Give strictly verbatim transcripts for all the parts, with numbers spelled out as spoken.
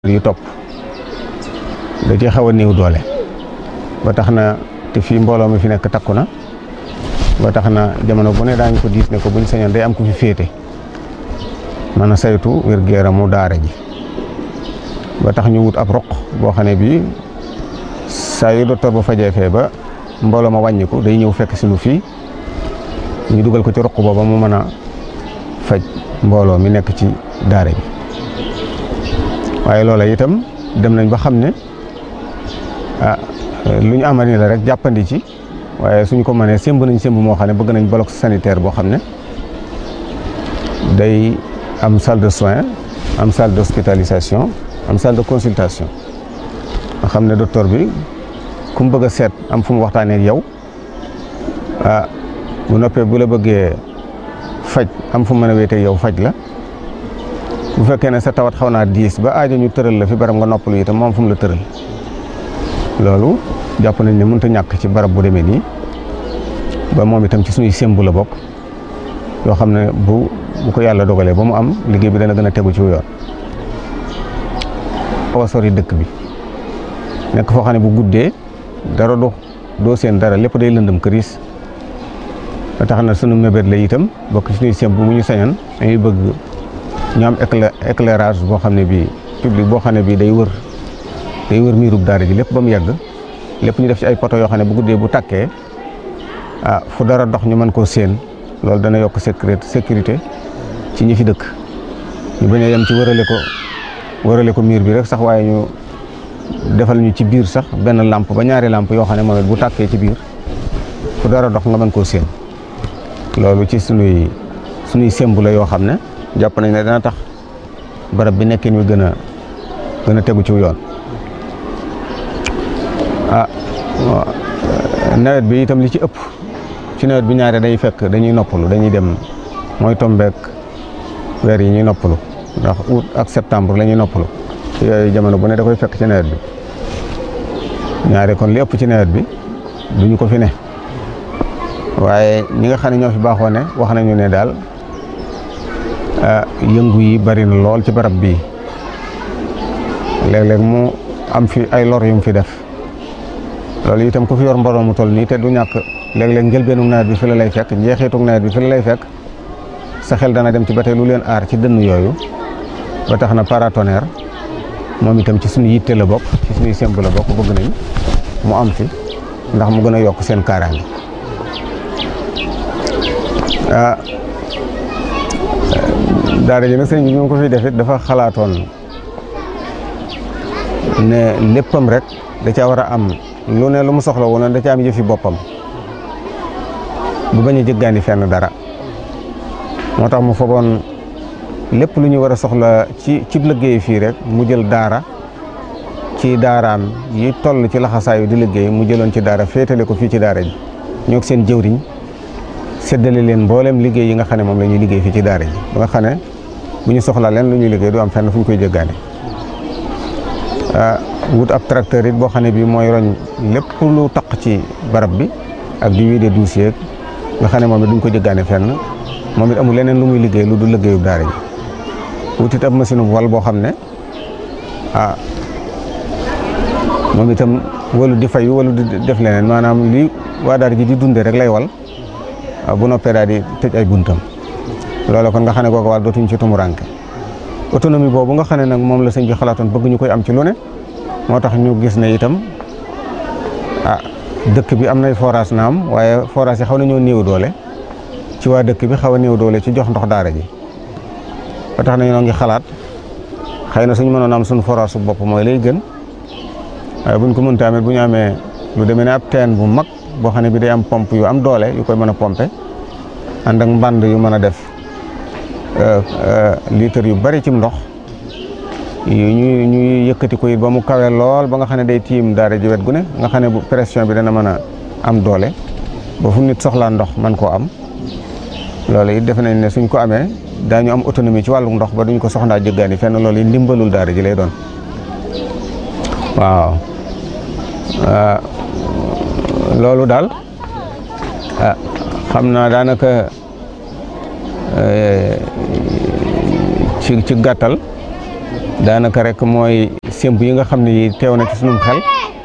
yu topp da ci xaw a néew doole ba tax na te fii mbooloo mi fi nekk takku na ba tax na jamono bu ne daañu ko diis ne ko buñ sañoon day am ku fi féete mën a saytu wér-gu-yaramu daara ji ba tax ñu wut ab roq boo xam ne bii saa yu docteur ba fajee fee ba mbooloo ma wàññiku day ñëw fekk si nu fii ñu dugal ko ci roq booba mu mën a faj mbooloo mi nekk ci daara ji waaye loola itam dem nañ ba xam ne ah lu ñu amal ni la rek jàppandi ci waaye suñu ko mënee sémb nañ sémb moo xam ne bëgg nañ bloc sanitaire boo xam ne day am salle de soins am salle d'hospitalisation am salle de consultation nga xam ne docteur bi ku mu bëgg a seet am fu mu waxtaanee ak yow ah bu noppee bu la bëggee faj am fu mu mën a wéetee yow faj la bu fekkee ne sa tawat xaw naa diis ba aajo ñu tëral la fi barab nga noppalu itam moom fu mu la tëral loolu jàpp nañ ne mënut a ñàkk ci barab bu demee nii ba moom itam ci suñuy sémbu la bokk yoo xam ne bu bu ko yàlla dogalee ba mu am liggéey bi dana gën a tegu ci yoon. xaw a sori dëkk bi nekk foo xam ne bu guddee dara do doo seen dara lépp day lëndëm këriis ba tax na sunu mébét la itam bokk ci suñuy sémbu bu ñu sañoon dañuy bëgg. ñu am éclairage boo xam ne bii public boo xam ne bii day wër day wër miirub daara ji lépp ba mu yegg lépp ñu def ci ay poto yoo xam ne bu guddee bu tàkkee ah fu dara dox ñu mën koo séen loolu dana yokk sécurité sécurité ci ñi fi dëkk ñu bañ a yem ci wërale ko wërale ko miir bi rek sax waaye ñu defal ñu ci biir sax benn lampe ba ñaari lampe yoo xam ne moom it bu tàkkee ci biir fu dara dox nga mën koo séen loolu ci sunuy sunuy sémbu la yoo xam ne jàpp nañ ne dana tax barab bi nekkin wi gën a gën a tegu ci yoon ah nawet bi itam li ci ëpp ci nawet bi ñaare day fekk dañuy noppalu dañuy dem mooy tombeek weer yi ñuy noppalu ndax août ak septembre la ñuy noppalu yooyu jamono bu ne da koy fekk ci nawet bi ñaare kon li ëpp ci nawet bi duñu ko fi ne waaye ñi nga xam ne ñoo fi baaxoo ne wax nañu ne daal yëngu yi bari na lool ci barab bii léeg-léeg mu am fi ay lor yu mu fi def loolu itam ku fi yor mbooloo mu toll nii te du ñàkk léeg-léeg njëlbeenu nawet bi fi la lay fekk njeexitug nawet bi fi la lay fekk sa xel dana dem ci ba tey lu leen aar ci dënn yooyu ba tax na paratonnerre moom itam ci suñu yitte la bokk ci suñuy semb la bokk bëgg nañ mu am fi ndax mu gën a yokk seen kaaraange ah daara ji nag sëñ bi ñu ko fi def it dafa xalaatoon ne léppam rek da caa war a am lu ne lu mu soxla woon da ca am yëfi boppam bu bañ a jëggaani fenn dara moo tax mu fogoon lépp lu ñu war a soxla ci cib liggéey fii rek mu jël daara ci daaraam yi toll ci laxasaayu di liggéey mu jëloon ci daara féetale ko fii ci daara ji ñoo seen jëwriñ séddale leen mboolem liggéey yi nga xam ne moom la ñuy liggéey fii ci daara ji ba nga xam ne bu ñu soxlaa leen lu ñuy liggéey du am fenn fu ñu koy jéggaane wut ab tracteur it boo xam ne bii mooy roñ lépp lu taq ci barab bi ak di wiide dossier nga xam ne moom it duñ ko jéggaane fenn moom it amul leneen lu muy liggéey lu du liggéeyu daara ji wut it ab machine bu wal boo xam ne ah moom itam walu di fayu walu di def leneen maanaam li waa daara ji di dunde rek lay wal bu noppee daal di tëj ay buntam loolu kon nga xam ne kooku wàll dootuñ ci tumuranke autonomie boobu nga xam ne nag moom la sëñ bi xalaatoon bëgg ñu koy am ci lu ne moo tax ñu gis ne itam ah dëkk bi am nay forage naam waaye forage yi xaw nañoo néew doole ci waa dëkk bi xaw a néew doole ci jox ndox daara ji ba tax na ñoo ngi xalaat xëy na suñu mënoon am suñu forage su bopp mooy lay gën waaye buñ ko mënta amee bu ñu amee lu demee ne ab teen bu mag boo xam ne bi day am pompe yu am doole yu koy mën a pompe ànd ak mbànd yu mën a def litre yu bari ci ndox yu ñuy ñuy yëkkati ko it ba mu kawe lool ba nga xam ne day tiim daara ji wet gu ne nga xam ne bu pression bi dana mën a am doole ba fu nit soxlaa ndox man koo am loolu it defe nañ ne suñ ko amee daañu am autonomie ci wàllu ndox ba duñ ko soxlaa jëggaani fenn loolu yi ndimbalul daara ji lay doon waaw loolu daal ah xam naa daanaka ci ci gàttal daanaka rek mooy sémb yi nga xam ne yi teew na ci sunum xel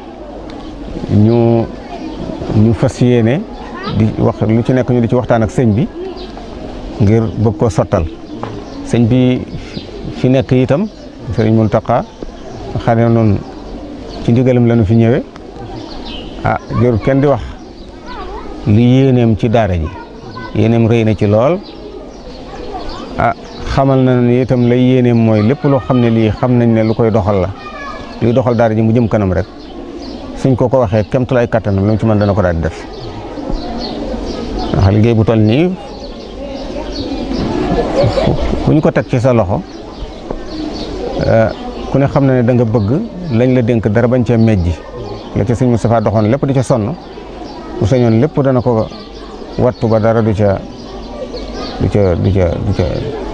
ñu ñu fas yéene di wax lu ci nekk ñu di ci waxtaan ak sëñ bi ngir bëgg ko sottal sëñ bi fi nekk itam sëriñ Mountakha xam ne noonu ci ndigalam lañu fi ñëwee ah jërul kenn di wax li yéeneem ci daara ji yéeneem rëy na ci lool ah xamal na ne itam lay yéeneem mooy lépp loo xam ne lii xam nañ ne lu koy doxal la luy doxal daara ji mu jëm kanam rek suñ ko ko waxee kemtulaay kattanam lu mu ci mën dana ko daal di def ndax liggéey bu toll nii ku ñu ko teg ci sa loxo ku ne xam na ne da nga bëgg lañ la dénk dara bañ cee mejji la ca sëñ Moustapha doxoon lépp di ca sonn bu sañoon lépp dana ko wattu ba dara du ca du ca du ca du ca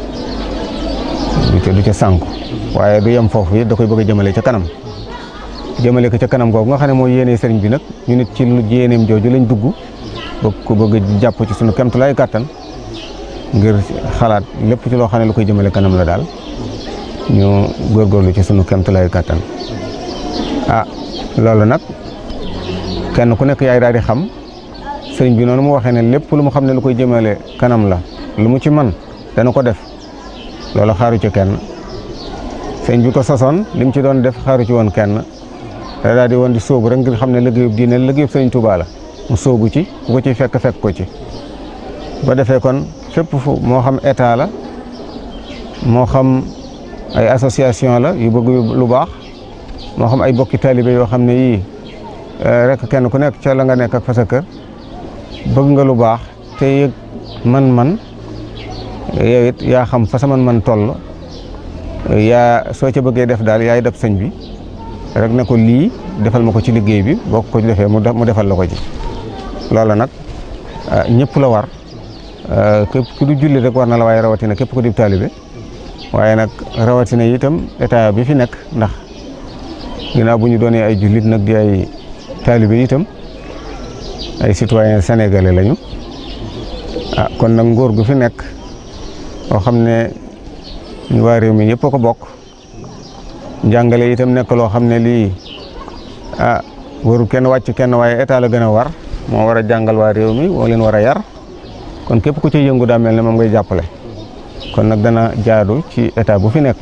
du ca du ca sànku waaye du yem foofu yi da koy bëgg a jëmale ca kanam jëmale ko ca kanam googu nga xam ne mooy yéene sëriñ bi nag ñu nit ci lu yéeneem jooju lañ dugg bëgg ko bëgg jàpp ci sunu kemtulaay kàttan ngir xalaat lépp ci loo xam ne lu koy jëmale kanam la daal ñu góorgóorlu ci sunu kemtulaay kàttan ah loolu nag kenn ku nekk yaay daal di xam sëriñ bi noonu mu waxee ne lépp lu mu xam ne lu koy jëmale kanam la lu mu ci man dana ko def loolu xaaru ci kenn sëriñ bi ko sosoon li mu ci doon def xaaru ci woon kenn da daal di woon di sóobu rek ngir xam ne liggéeyub diine liggéeyub sëriñ Tuubaa la mu sóobu ci ku ko ci fekk fekk ko ci ba defee kon fépp fu moo xam état la moo xam ay association la yu bëgg lu baax moo xam ay bokki taalibe yoo xam ne yii rek kenn ku nekk ca la nga nekk ak fa sa kër bëgg nga lu baax te yëg man-man yow it yaa xam fa sa man-man toll yaa soo ca bëggee def daal yaay def sëñ bi rek ne ko lii defal ma ko ci liggéey bi boo ko defee mu defal la ko ci loolu nag ñëpp la war képp ku du julli rek war na la waaye rawatina képp ku di taalibe waaye nag rawatina itam état bi fi nekk ndax ginnaaw bu ñu doonee ay jullit nag di ay taalibe itam ay citoyen sénégalais lañu ah kon nag nguur gu fi nekk boo xam ne ñu waa réew mi ñëpp a ko bokk njàngale itam nekk loo xam ne lii ah waru kenn wàcc kenn waaye état la gën a war moo war a jàngal waa réew mi moo leen war a yar kon képp ku ci yëngu daa mel ne moom ngay jàppale kon nag dana jaadu ci état bu fi nekk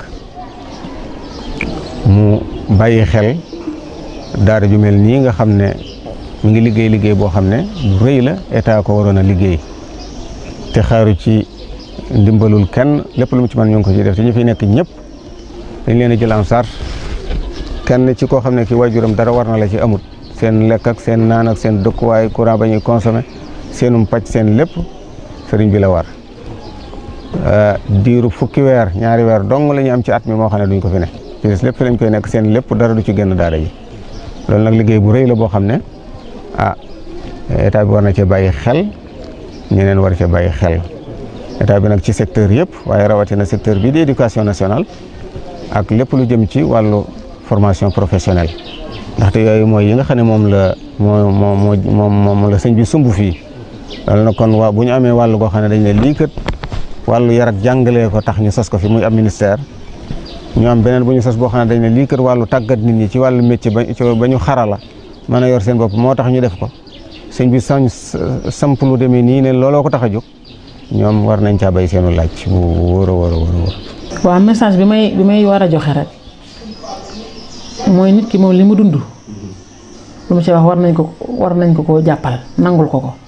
mu bàyyi xel daara ju mel nii nga xam ne mi ngi liggéey liggéey boo xam ne bu rëy la état ko waroon a liggéey te xaaru ci ndimbalul kenn lépp lu mu ci mën ñu ngi ko ci def te ñu fi nekk ñëpp dañ leen a jël en charge kenn ci koo xam ne ki waajuram dara war na la ci amut seen lekk ak seen naan ak seen dëkkuwaay courant ba ñuy consommé seenum pàcc seen lépp sëriñ bi la war diiru fukki weer ñaari weer dong la ñu am ci at mi moo xam ne duñ ko fi ne ci des lépp fi lañ koy nekk seen lépp dara du ci génn daara yi loolu nag liggéey bu rëy la boo xam ne ah état bi war na cee bàyyi xel ñeneen war cee bàyyi xel état bi nag ci secteur yëpp waaye rawatina secteur bi di éducation nationale ak lépp lu jëm ci wàllu formation professionnelle ndaxte yooyu mooy yi nga xam ne moom la moo moo moo moom la sëñ bi sumb fii loolu nag kon waa bu ñu amee wàllu goo xam ne dañ ne lii kat wàllu yar ak jàngalee ko tax ñu sos ko fi muy ab ministère ñu am beneen bu ñu sos boo xam ne dañ ne lii kat wàllu tàggat nit ñi ci wàllu métier ba ba ñu xarala mën a yor seen bopp moo tax ñu def ko sëñ bi sañ samp lu demee nii ne looloo ko tax a jóg ñoom war nañ caa bay seenu laaj bu wóor a wóor a wóor. waaw message bi may bi may war a joxe rek mooy nit ki moom li mu dund lu mu ci wax war nañ ko war nañ ko koo jàppal nangul ko ko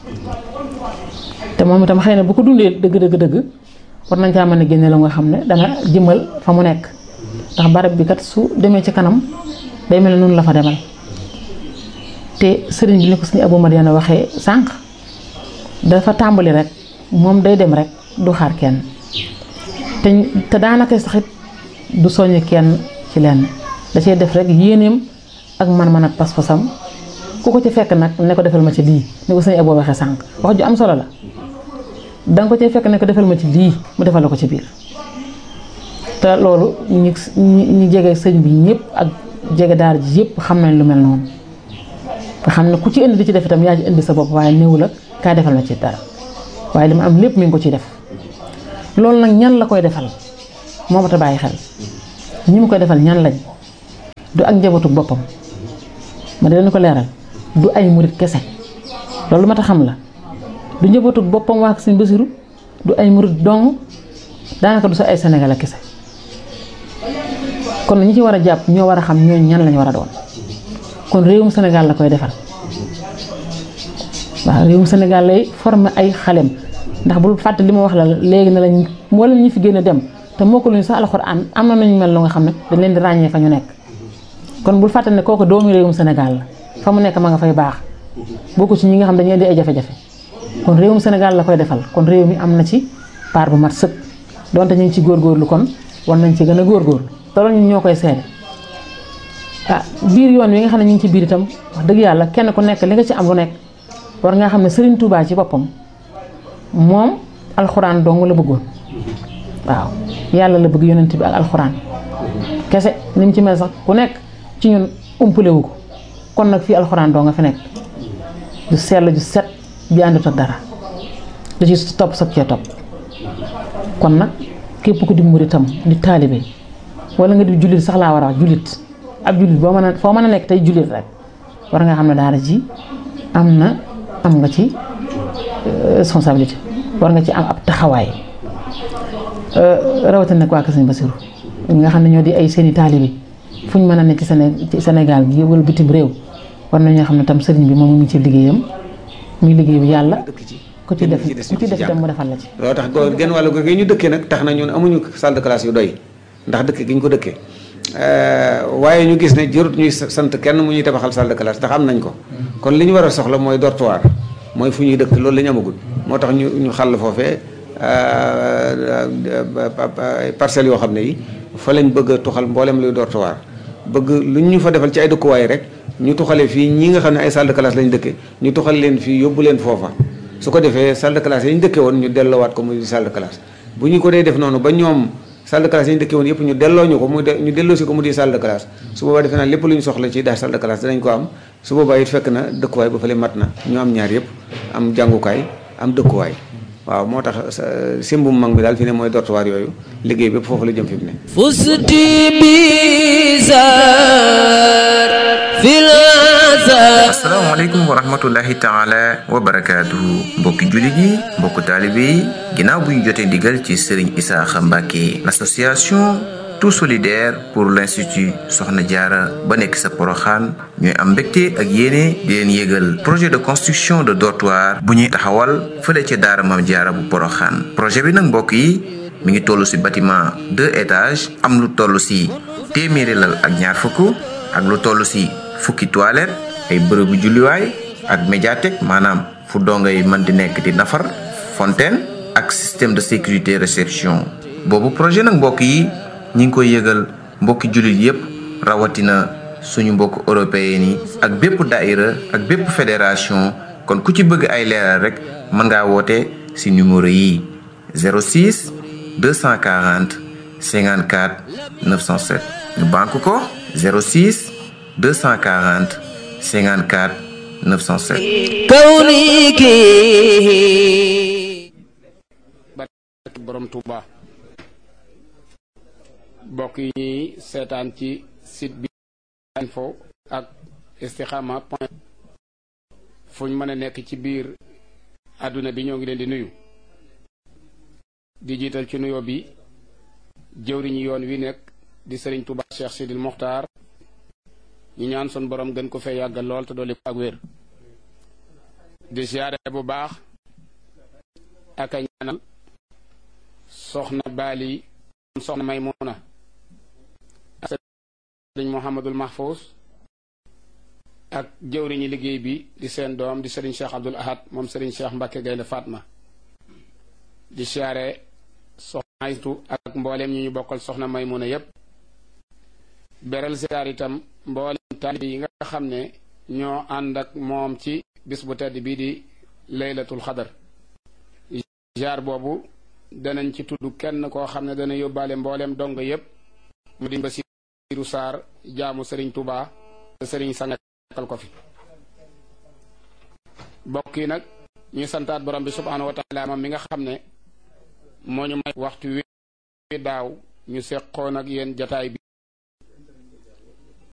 te moom itam xëy na bu ko dundee dëgg dëgg dëgg war nañ caa mën a génne la nga xam ne dana jëmal fa mu nekk ndax barab bi kat su demee ci kanam day mel ne noonu la fa demal te sëriñ bi ni ko suñu Abou Madiana waxee sànq dafa tàmbali rek moom day dem rek du xaar kenn te te daanaka saxit du soññ kenn ci lenn da cee def rek yéeneem ak man-man ak pas-pasam ku ko ci fekk nag ne ko defal ma ci lii ni ko suñu Abou waxee sànq wax ju am solo la danga ko cee fekk ne ko defal ma ci lii mu defal la ko ci biir te loolu ñi ñi jege sëñ bi ñëpp ak jege daar ji yëpp xam nañ lu mel noonu nga xam ne ku ci indi di ci def itam yaa ci indi sa bopp waaye néew la kaa defal ma ci dara waaye li ma am lépp mi ngi ko ciy def loolu nag ñan la koy defal moo ma ta bàyyi xel ñi mu koy defal ñan lañ du ak njabootu boppam ma di leen ko leeral du ay murit kese loolu ma ta xam la du njabootu boppam waa Sëñ Basiru du ay murit dong daanaka du sa ay sénégalais kese kon ñi ci war a jàpp ñoo war a xam ñooñu ñan lañ war a doon kon réewum Sénégal la koy defal waaw réewum Sénégal lay former ay xalem ndax bul fàtte li ma wax la léegi na lañ wala ñu fi gën a dem te moo ko luñu sax alxuraan am na nañu mel lu nga xam ne dañ leen di ràññee fa ñu nekk kon bul fàtte ne kooku doomu réewum Sénégal la fa mu nekk ma nga fay baax bokku ci ñi nga xam dañuy indi ay jafe-jafe kon réewum Sénégal la koy defal kon réew mi am na ci part bu mat sëkk donte ñu ngi ci góorgóorlu kon war nañ ci gën a góorgóorlu te loolu ñun ñoo koy seede ah biir yoon wi nga xam ne ñu ngi ci biir itam wax dëgg yàlla kenn ku nekk li nga ci am lu nekk war ngaa xam ne Serigne Touba ci boppam moom alxuraan dong la bëggoon waaw yàlla la bëgg yonent bi ak alxuraan kese ni mu ci mel sax ku nekk ci ñun umpale wu ko kon nag fii alxuraan doo nga fi nekk ju sell ju set bi àndut ak dara da ci topp soog cee topp kon nag képp ku di muritam di taalibe wala nga di jullit sax laa war a wax jullit ab jullit boo mën a foo mën a nekk tey jullit rek war nga xam ne daara ji am na am nga ci responsabilité war nga ci am ab taxawaay rawatina nag waa Kër Sëñ Basiru nga xam ne ñoo di ay seeni taalibe fu ñu mën a nekk ci Sénégal gi wala bitim réew war nañoo xam ne tam sëriñ bi moom mu ngi ci liggéeyam muy liggéey bi yàlla ku ci def ku ci def itam mu defal la ci. loolu tax goo genn wàllu gi ñu dëkkee nag tax na ñun amuñu salle de classe yu doy ndax dëkk gi ñu ko dëkkee waaye ñu gis ne jërut ñuy sant kenn mu ñuy tabaxal salle de classe ndax am nañ ko kon li ñu war a soxla mooy dortoir mooy fu ñuy dëkk loolu la ñu amagul moo tax ñu ñu xàll foofee parcelles yoo xam ne yi fa lañ bëgg a tuxal mboolem luy dortoir bëgg lu ñu fa defal ci ay dëkkuwaay rek ñu tuxale fii ñi nga xam ne ay salle de classe lañ dëkke ñu tuxal leen fii yóbbu leen foofa su ko defee salle de classe yi ñu dëkke woon ñu delloowaat ko muy salle de classe bu ñu ko dee def noonu ba ñoom salle de classe yi ñu dëkke woon yëpp ñu delloo ñu ko mu ñu delloo si ko mu di salle de classe su boobaa defe naa lépp lu ñu soxla ci daal salle de classe danañ ko am su boobaa it fekk na dëkkuwaay ba fële mat na ñu am ñaar yëpp am jàngukaay am dëkkuwaay waaw moo tax simbum mag mi daal fi ne mooy dortoir yooyu liggéey bépp foofu la jëm fi mu ne fusti bizar fil asalaamaaleykum wa rahmatullahi taala wa barakaatuhu mbokki jullit yi mbokku taalibe yi ginnaaw bu ñu jotee ndigal ci Serigne Isaaxa Mbàkke l'association tout solidaire pour l'institut Soxna Jaara ba nekk sa Poroxaan ñooy am mbégte ak yéene di leen yégal projet de construction de dortoir bu ñuy taxawal fële ca daara Maam Jaara bu Poroxaan projet bi nag mbokk yi mi ngi toll ci bâtiment deux étages am lu toll ci téeméeri lal ak ñaar fukk ak lu toll ci fukki toilette ay bërëbu julliwaay ak médiathèque maanaam fu dongay mën di nekk di nafar fontaine ak système de sécurité réception boobu projet nag mbokk yi ñi ngi koy yëgal mbokki jullit yépp rawatina suñu mbokk européen yi ak bépp daïra ak bépp fédération kon ku ci bëgg ay leeral rek mën ngaa woote ci numéro yi zéro six deux cent quarante cinquante-quatre neuf cent sept ñu banque ko zéro six deux cent quarante cinquante-quatre neuf cent sept kawniki borom Touba bokk yi ñuy seetaan ci site bi info ak istikhama point fu ñu mën a nekk ci biir àdduna bi ñoo ngi leen di nuyu di jiital ci nuyoo bi jëwriñu yoon wi nekk di Serigne Touba Cheikh Sidil Mokhtar ñu ñaan son borom gën ko fee yàggal lool te dolli ko ak wér di siyaare bu baax ak a ñaanal soxna Bali soxna Maymuna sëriñ Mouhamadul Mahfous ak jëwriñu liggéey bi di seen doom di sëriñ Cheikh Abdoul Ahad moom sëriñ Cheikh Mbacke Gaynde Fatma di siyaare soxna Aytu ak mbooleem ñu ñu bokkal soxna Maymuna yépp beral siyaar itam mbooleem taalibe yi nga xam ne ñoo ànd ak moom ci bis bu tedd bii di laylatul xadar jaar boobu danañ ci tudd kenn koo xam ne dana yóbbaale mbooleem dong yépp mu di Basiiru Saar jaamu sëriñ Touba te sëriñ sangal ko fi bokk yi nag ñuy santaat borom bi subhaanahu wa taala moom mi nga xam ne moo ñu may waxtu wi daaw ñu seqoon ak yéen jataay bi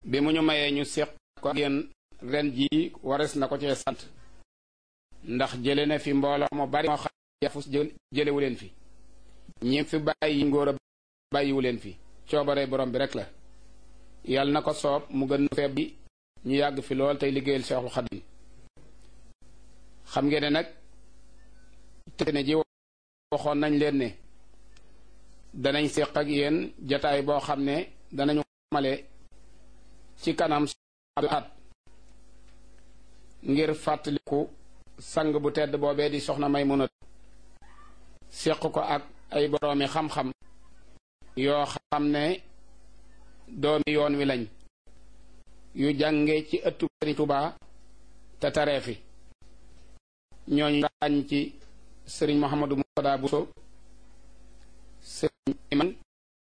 bi mu ñu mayee ñu seq ko yéen ren jii wares na ko cee sant ndax jële na fi mbooloo mu bari moo xam yafus jëlewu leen fi ñi fi bàyyi ngóor a bàyyiwu leen fi coobare borom bi rek la yàlla na ko soob mu gën feeb bi ñu yàgg fi lool tey liggéeyal Seexul Xadim xam ngeen ne nag te ne ji waxoon nañ leen ne danañ séq ak yéen jataay boo xam ne danañu male ci kanam at ngir fàttaliku sang bu tedd boobee di soxna Maymuna séq ko ak ay boroomi xam-xam yoo xam ne doomi yoon wi lañ yu jànge ci ëttu Sëriñ Tuubaa te taree fi ñooñu ràññ ci sëriñ Mouhamadou Moutada Bousso sëriñ Iman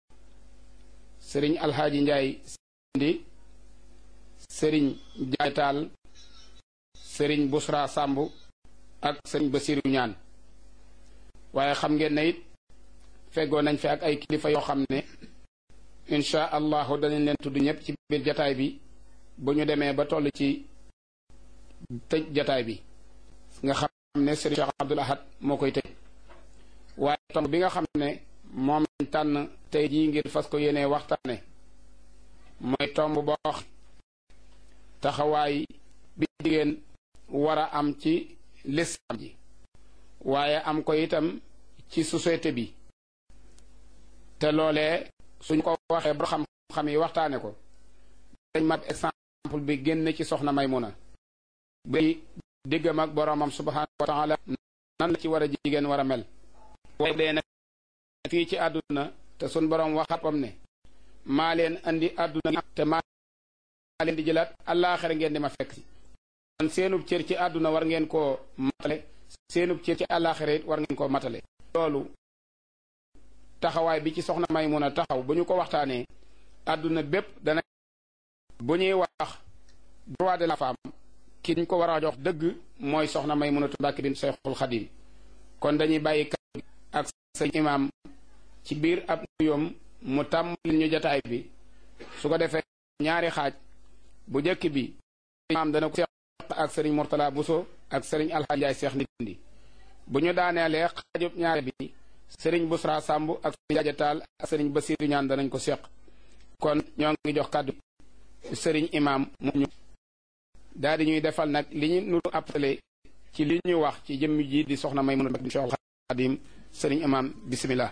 sëriñ Alxaaji Njaay Sindi sëriñ Jaay Taal sëriñ Busra Sàmb ak sëriñ Basiru Ñaan waaye xam ngeen ne it feggoo nañ fi ak ay kilifa yoo xam ne insha allahu danañ leen tudd ñëpp ci biir jataay bi bu ñu demee ba toll ci tëj jataay bi nga xam ne sëriñ Cheikh Abdoul Ahad moo koy tëj waaye tomb bi nga xam ne moom lañ tànn tey jii ngir fas ko yéenee waxtaane mooy tomb boo taxawaay bi jigéen war a am ci lislaam ji waaye am ko itam ci société bi te loolee suñ ko waxee ba xam-xam yi waxtaane ko dañ mat exemple bi génn ci soxna Maymuna bi diggam ak boroomam subhaanahu wa taala nan la ci war a jigéen war a mel waaye dee nag fii ci àdduna te suñ boroom waxatam ne maa leen andi àdduna te maa leen di jëlaat àllaaxira ngeen di ma fekk si kon seenub cër ci àdduna war ngeen koo matale seenub cër ci àllaaxira it war ngeen koo matale loolu taxawaay bi ci soxna Maymuna taxaw bu ñu ko waxtaanee àdduna bépp dana bu ñuy wax droit de la femme ki ñu ko war a jox dëgg mooy soxna Maymuna Mbàkke bint Seexul Xadim kon dañuy bàyyi kàddu ak sëñ imaam ci biir ab nuyoom mu tàmbali ñu jataay bi su ko defee ñaari xaaj bu njëkk bi imaam dana ko seq ak sëriñ Mourtala Bousso ak sëriñ Alxaaji Njaay Seex Ndindi bu ñu daaneelee xaajub ñaari bi sëriñ Busra Sàmb ak sëriñ Jaaja Taal ak sëriñ Basiru Ñaan danañ ko seq kon ñoo ngi jox kàddu sëriñ imaam mu ñu daal di ñuy defal nag li ñu nuru appelé ci li ñu wax ci jëmm ji di soxna Maymuna bint Seexul Xadim sëriñ imaam bismillah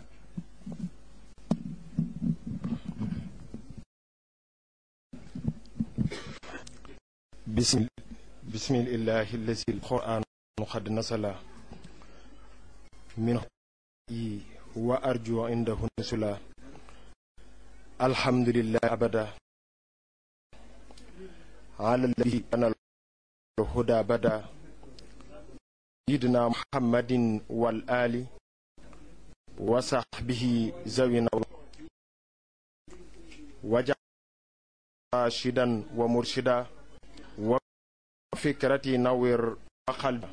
bismil bismillahi allazi alquran qad nasala min wa arju indahu nusula alhamdulillahi abada ala alladhi kana الهدى بدا سيدنا محمد والآل وصحبه زوينا وجعل راشدا ومرشدا وفكرتي نوير وقلبا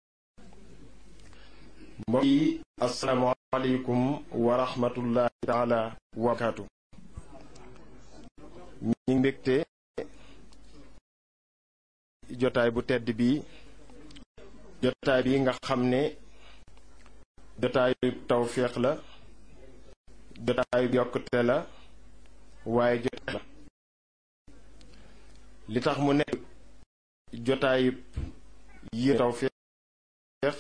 السلام عليكم ورحمة الله تعالى وبركاته ñi mbégte jotaay bu tedd bi jotaay bi nga xam ne jotaayu tawféex la jotaayu yokkute la waaye jotaay la li tax mu nekk jotaayu yi tawféex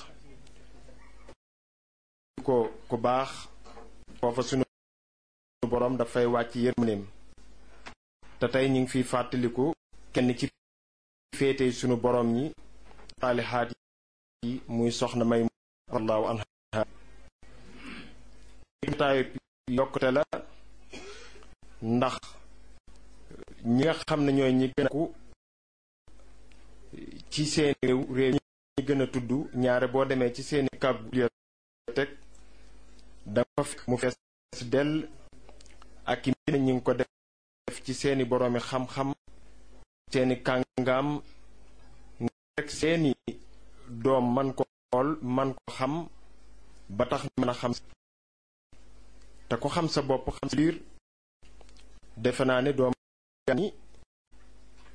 ko ku baax foofa sunu borom dafay wàcc yërmandeem te tey ñu ngi fiy fàttaliku kenn ci féete sunu borom ñi saalihaat yi muy soxna may wallahu anha jotaayu yokkute la ndax ñi nga xam ne ñooy ñi gën a ku ci seen réew réew ñi gën a tudd ñaare boo demee ci seeni kab bibliothèque dafa fekk mu fees dell ak i mbir ñi ngi ko def ci seeni boroomi xam-xam seeni kàngaam rek seeni doom man ko xool man ko xam ba tax mën a xam te ko xam sa bopp xam sa biir defe naa ne doom ni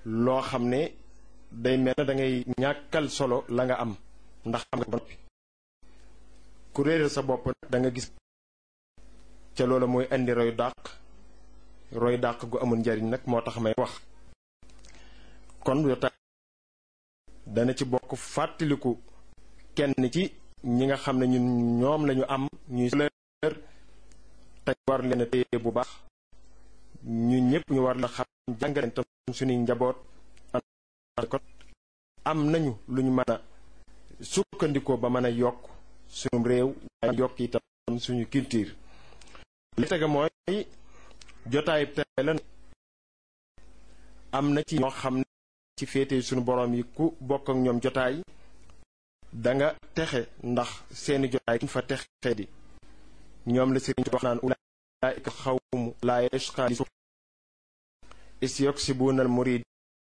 loo xam ne day mel na da ngay ñàkkal solo la nga am ndax xam nga ba noppi ku réeral sa bopp nag da nga gis ca loola mooy indi roy dàq roy dàq gu amul njariñ nag moo tax may wax kon jotaay dana ci bokk fàttaliku kenn ci ñi nga xam ne ñun ñoom lañu am ñuy leer te war leen a téye bu baax ñun ñëpp ñu war la xam jàngale tam suñuy njaboot ko am nañu lu ñu mën a sukkandikoo ba mën a yokk suñu réew waaye yokk itam suñu culture li tege mooy jotaay tey la am na ci ñoo xam ne ci féete suñu borom yi ku bokk ak ñoom jotaay da nga texe ndax seeni jotaay kuñ fa texe di ñoom la sëriñ wax naan ulaa'ika xawmu laa yashqaa li isyuksibuuna al murid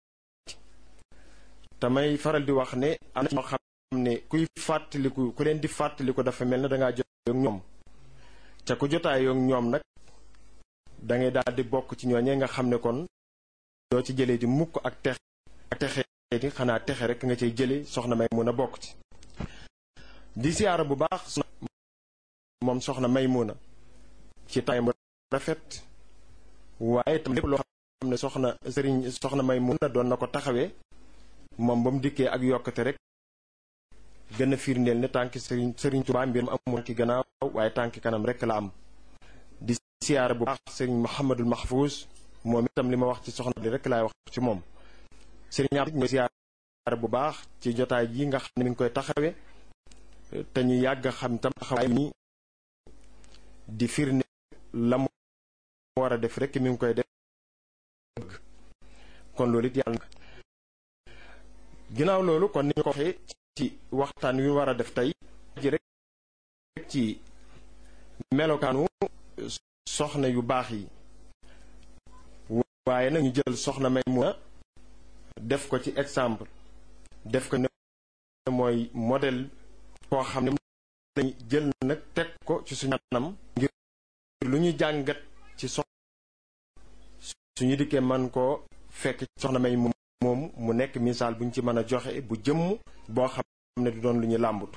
tamay faral di wax ne am na ñoo xam ne kuy fàttaliku ku leen di fàttaliku dafa mel ne dangaa jotaay ak ñoom ca ku jotaay ak ñoom nag da ngay daal di bokk ci ñooñee nga xam ne kon doo ci jëlee di mukk ak texe ak texe di xanaa texe rek nga cay jëlee soxna Maymuna bokk ci di siyaara bu baax moom soxna Maymuna ci taayam rafet waaye tam lépp loo xam ne soxna sëriñ soxna Maymuna doon na ko taxawee moom ba mu dikkee ak yokkate rek gën a firndeel ne tànki sëriñ sëriñ Tuubaa mbir mu amul tànki gannaaw waaye tànki kanam rek la am di siyaara bu baax sëriñ Mouhamadul Mahfouz moom itam li ma wax ci soxna bi rek laay wax ci moom sëriñ am mooy siyaara bu baax ci jotaay yi nga xam ne mi ngi koy taxawee te ñu yàgg xam tam taxawaay ni di firnde la mu war a def rek mi ngi koy def kon loolu it yàlla ginnaaw loolu kon ni ñu ko waxee ci waxtaan wi war a def tey ji rek ci melokaanu soxna yu baax yi waaye nag ñu jël soxna Maymuna def ko ci exemple def ko ne mooy modèle koo xam ne lañ jël nag teg ko ci suñu anam ngir lu ñu jàngat ci soxna suñu dikkee man koo fekk soxna May moom mu nekk misaal bu ñu ci mën a joxe bu jëmm boo xam ne du doon lu ñu làmbatu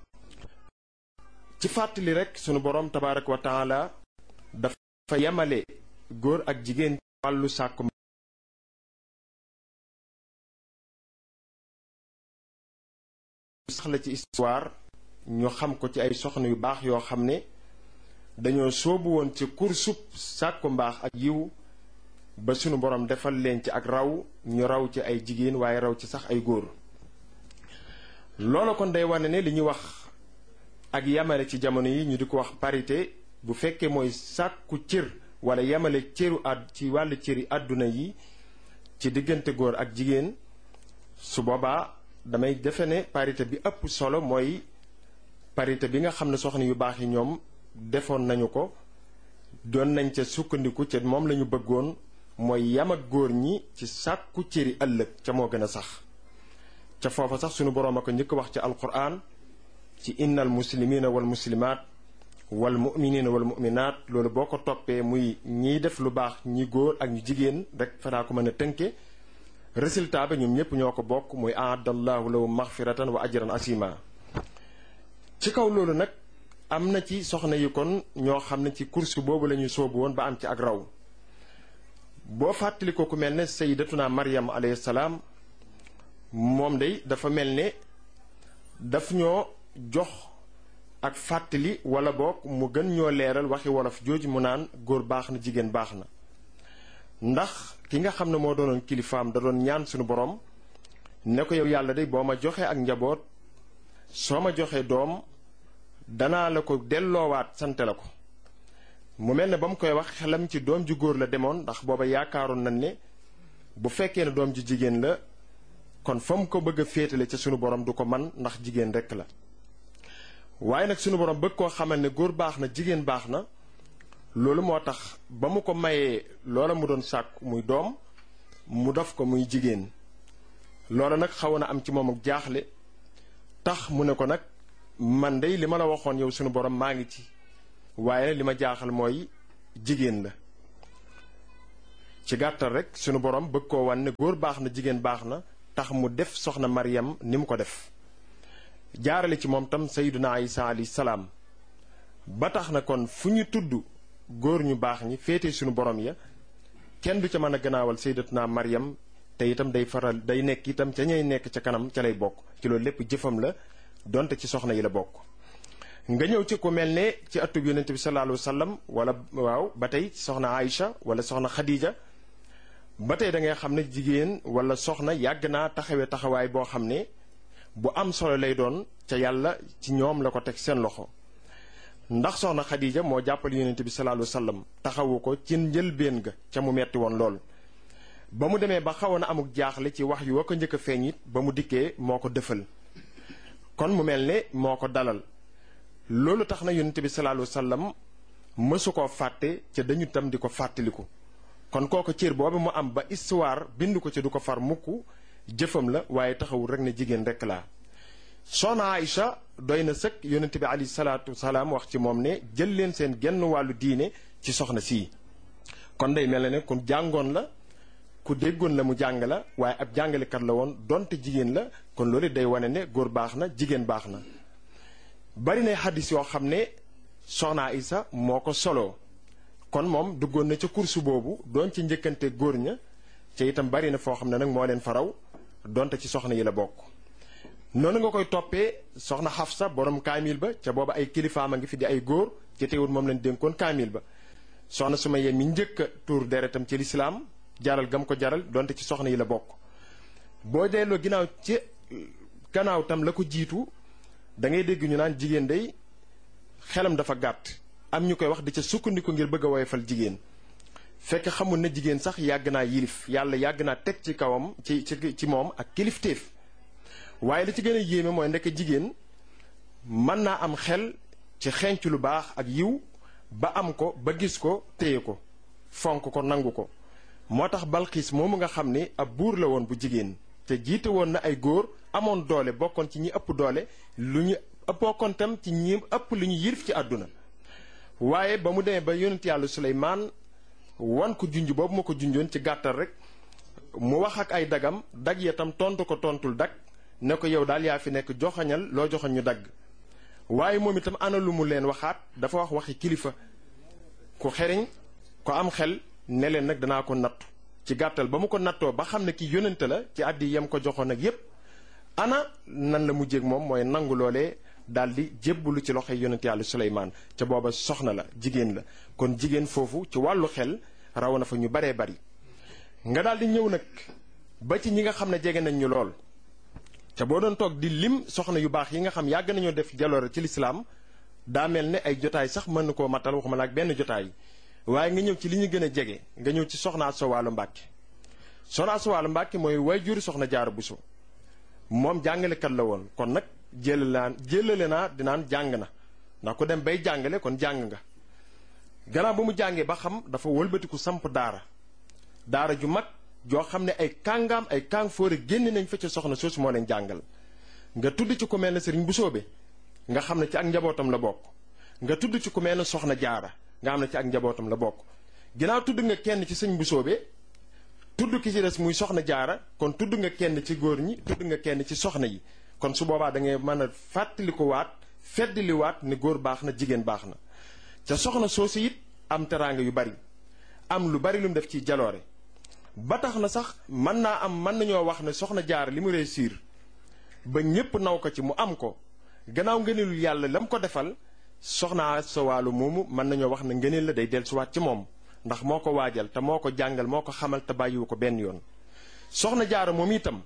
ci fàttali rek sunu borom tabaaraka wa taala dafa yemale góor ak jigéen wàllu sàkku sax la ci histoire ñu xam ko ci ay soxna yu baax yoo xam ne dañoo soobu woon ci kursub sàkku mbaax ak yiw ba sunu borom defal leen ci ak raw ñu raw ci ay jigéen waaye raw ci sax ay góor loolu kon day wane ne li ñuy wax ak yamale ci jamono yi ñu di ko wax parité bu fekkee mooy sàkku cër wala yamale cëru àdd ci wàllu cëri àdduna yi ci diggante góor ak jigéen su boobaa damay defe ne parité bi ëpp solo mooy parité bi nga xam ne soxna yu baax yi ñoom defoon nañu ko doon nañ ca sukkandiku ca moom lañu bëggoon mooy yam ak góor ñi ci sàkku cëri ëllëg ca moo gën a sax ca foofa sax sunu boroom a ko njëkk wax ci alquran ci innal muslimina wal muslimaat wal muminina wal muminaat loolu boo ko toppee muy ñiy def lu baax ñi góor ak ñu jigéen rek fanaa ko mën a tënke résultat ba ñoom ñëpp ñoo ko bokk muy aadallahu lahu maxfiratan wa ajran asima ci kaw loolu nag am na ci soxna yi kon ñoo xam ne ci course boobu la ñuy soobu woon ba am ci ak raw boo fàttali ko ku mel ne sayyidatuna Maryam alayhi salaam moom day dafa mel ne daf ñoo jox ak fàttali wala boog mu gën ñoo leeral waxi wolof jooju mu naan góor baax na jigéen baax na ndax ki nga xam ne moo doonoon kilifaam da doon ñaan suñu borom ne ko yow yàlla day boo ma joxee ak njaboot soo ma joxee doom danaa la ko delloowaat sante la ko mu mel ne ba mu koy wax xelam ci doom ju góor la demoon ndax booba yaakaaroon nañ ne bu fekkee ne doom ju jigéen la kon fa mu ko bëgg a féetale ca sunu borom du ko man ndax jigéen rekk la waaye nag sunu borom bëgg koo xamal ne góor baax na jigéen baax na loolu moo tax ba mu ko mayee loola mu doon sàkk muy doom mu def ko muy jigéen loola nag xaw na am ci moom ak jaaxle tax mu ne ko nag man dey li ma la waxoon yow sunu borom maa ngi ci waaye li ma jaaxal mooy jigéen la ci gàttal rek sunu borom bëgg koo wan ne góor baax na jigéen baax na tax mu def soxna Maryam ni mu ko def jaarale ci moom tam sayyiduna Isa alayhi salaam ba tax na kon fu ñu tudd góor ñu baax ñi féete sunu borom ya kenn du ca mën a gannaawal sayyidatuna Maryam te itam day faral day nekk itam ca ñay nekk ca kanam ca lay bokk ci loolu lépp jëfam la donte ci soxna yi la bokk. nga ñëw ci ku mel ne ci atub yonent bi sallallahu alayhi wa sallam wala waaw ba tey soxna Aïcha wala soxna Khadija ba tey da ngay xam ne jigéen wala soxna yàgg naa taxawee taxawaay boo xam ne bu am solo lay doon ca yàlla ci ñoom la ko teg seen loxo. ndax soxna Khadija moo jàppal yonent bi sallallahu alayhi wa sallam taxawu ko ci njëlbéen ga ca mu metti woon lool. ba mu demee ba xawoon a amuk jaaxle ci wax yu wa ko njëkk a feeñ it ba mu dikkee moo ko dëfal kon mu mel ne moo ko dalal. loolu tax na yonent bi sallallahu alayhi wa sallam mësu koo fàtte ca dañu tam di ko fàttaliku kon kooku cër boobu mu am ba histoire bind ko ca du ko far mukk jëfam la waaye taxawul rek ne jigéen rek laa. soxna Aïcha doy na sëkk yonent bi alayhi salaatu salaam wax ci moom ne jël leen seen genn wàllu diine ci soxna sii kon day mel ne ku jàngoon la ku déggoon la mu jàng la waaye ab jàngalekat la woon donte jigéen la kon loolu day wane ne góor baax na jigéen baax na. bari na xaddis yoo xam ne soxna Aïcha moo ko soloo kon moom duggoon na ca kursu boobu doon ci njëkkante góor ña ca itam bari na foo xam ne nag moo leen faraw donte ci soxna yi la bokk. noonu nga koy toppee soxna Xafsa borom kaamil ba ca booba ay kilifaam a ngi fi di ay góor ci teewul moom lañ dénkoon kaamil ba soxna Sumayya mi njëkk a tuur deretam ci lislaam jaral gam ko jaral donte ci soxna yi la bokk. boo delloo ginnaaw ci gannaaw tam la ko jiitu da ngay dégg ñu naan jigéen day xelam dafa gàtt am ñu koy wax di ca sukkandiku ngir bëgg a woyofal jigéen fekk xamul ne jigéen sax yàgg naa yilif yàlla yàgg naa teg ci kawam ci ci ci moom ak kilifteef. waaye li ci gën a yéeme mooy ndekk jigéen mën naa am xel ci xenc lu baax ak yiw ba am ko ba gis ko téye ko fonk ko nangu ko moo tax Balxiis moomu nga xam ne ab buur la woon bu jigéen te jiite woon na ay góor amoon doole bokkoon ci ñi ëpp doole lu ñu bokkoon tam ci ñi ëpp lu ñu yilif ci àdduna waaye ba mu demee ba yonent yàlla Suleymaan wan ko junj boobu ma ko junjoon ci gàttal rek mu wax ak ay dagam dag ya tam tontu ko tontul dag ne ko yow daal yaa fi nekk joxañal loo joxañ ñu dagg waaye moom itam ana lu mu leen waxaat dafa wax waxi kilifa ku xeriñ ko am xel ne leen nag danaa ko nattu ci gàttal ba mu ko nattoo ba xam ne ki yónnante la ci àddi yam ko joxoon ak yépp ana nan la mujjéeg moom mooy nangu loolee daal di jébbalu ci loxoy yónnante yàlla Suleymaan ca booba soxna la jigéen la kon jigéen foofu ci wàllu xel raw na fa ñu baree bari nga daal di ñëw nag ba ci ñi nga xam ne jege nañ ñu lool ca boo doon toog di lim soxna yu baax yi nga xam yàgg nañoo def jaloore ci lislaam daa mel ne ay jotaay sax mën na koo matal waxuma la ak benn jotaay waaye nga ñëw ci li ñu gën a jege nga ñëw ci soxna Asta Walo Mbàkke soxna Asta Walo Mbàkke mooy waajur soxna Jaara Buso moom jàngalekat la woon kon nag jëlale naa jëlale naa dinaan jàng na ndax ku dem bay jàngale kon jàng nga gannaaw ba mu jàngee ba xam dafa wëlbatiku samp daara daara ju mag joo xam ne ay kàngaam ay kàng fóore génn nañ fa ca soxna soosu moo leen jàngal nga tudd ci ku mel ne sëriñ Busoobe nga xam ne ci ak njabootam la bokk nga tudd ci ku mel ne soxna Jaara nga xam ne ci ak njabootam la bokk ginnaaw tudd nga kenn ci sëñ Busoobe tudd ki ci des muy soxna Jaara kon tudd nga kenn ci góor ñi tudd nga kenn ci soxna yi kon su boobaa da ngay mën a fàttali ko waat feddali waat ne góor baax na jigéen baax na ca soxna soosu it am teraanga yu bari am lu bari lu mu def ci jaloore ba tax na sax mën naa am mën nañoo wax ne soxna Jaara li mu réussir ba ñépp naw ko ci mu am ko gannaaw ngëneelul yàlla la mu ko defal soxna Asta Walo moomu mën nañoo wax ne ngëneel la day dellusiwaat ci moom ndax moo ko waajal te moo ko jàngal moo ko xamal te bàyyiwu ko benn yoon soxna Jaara moom itam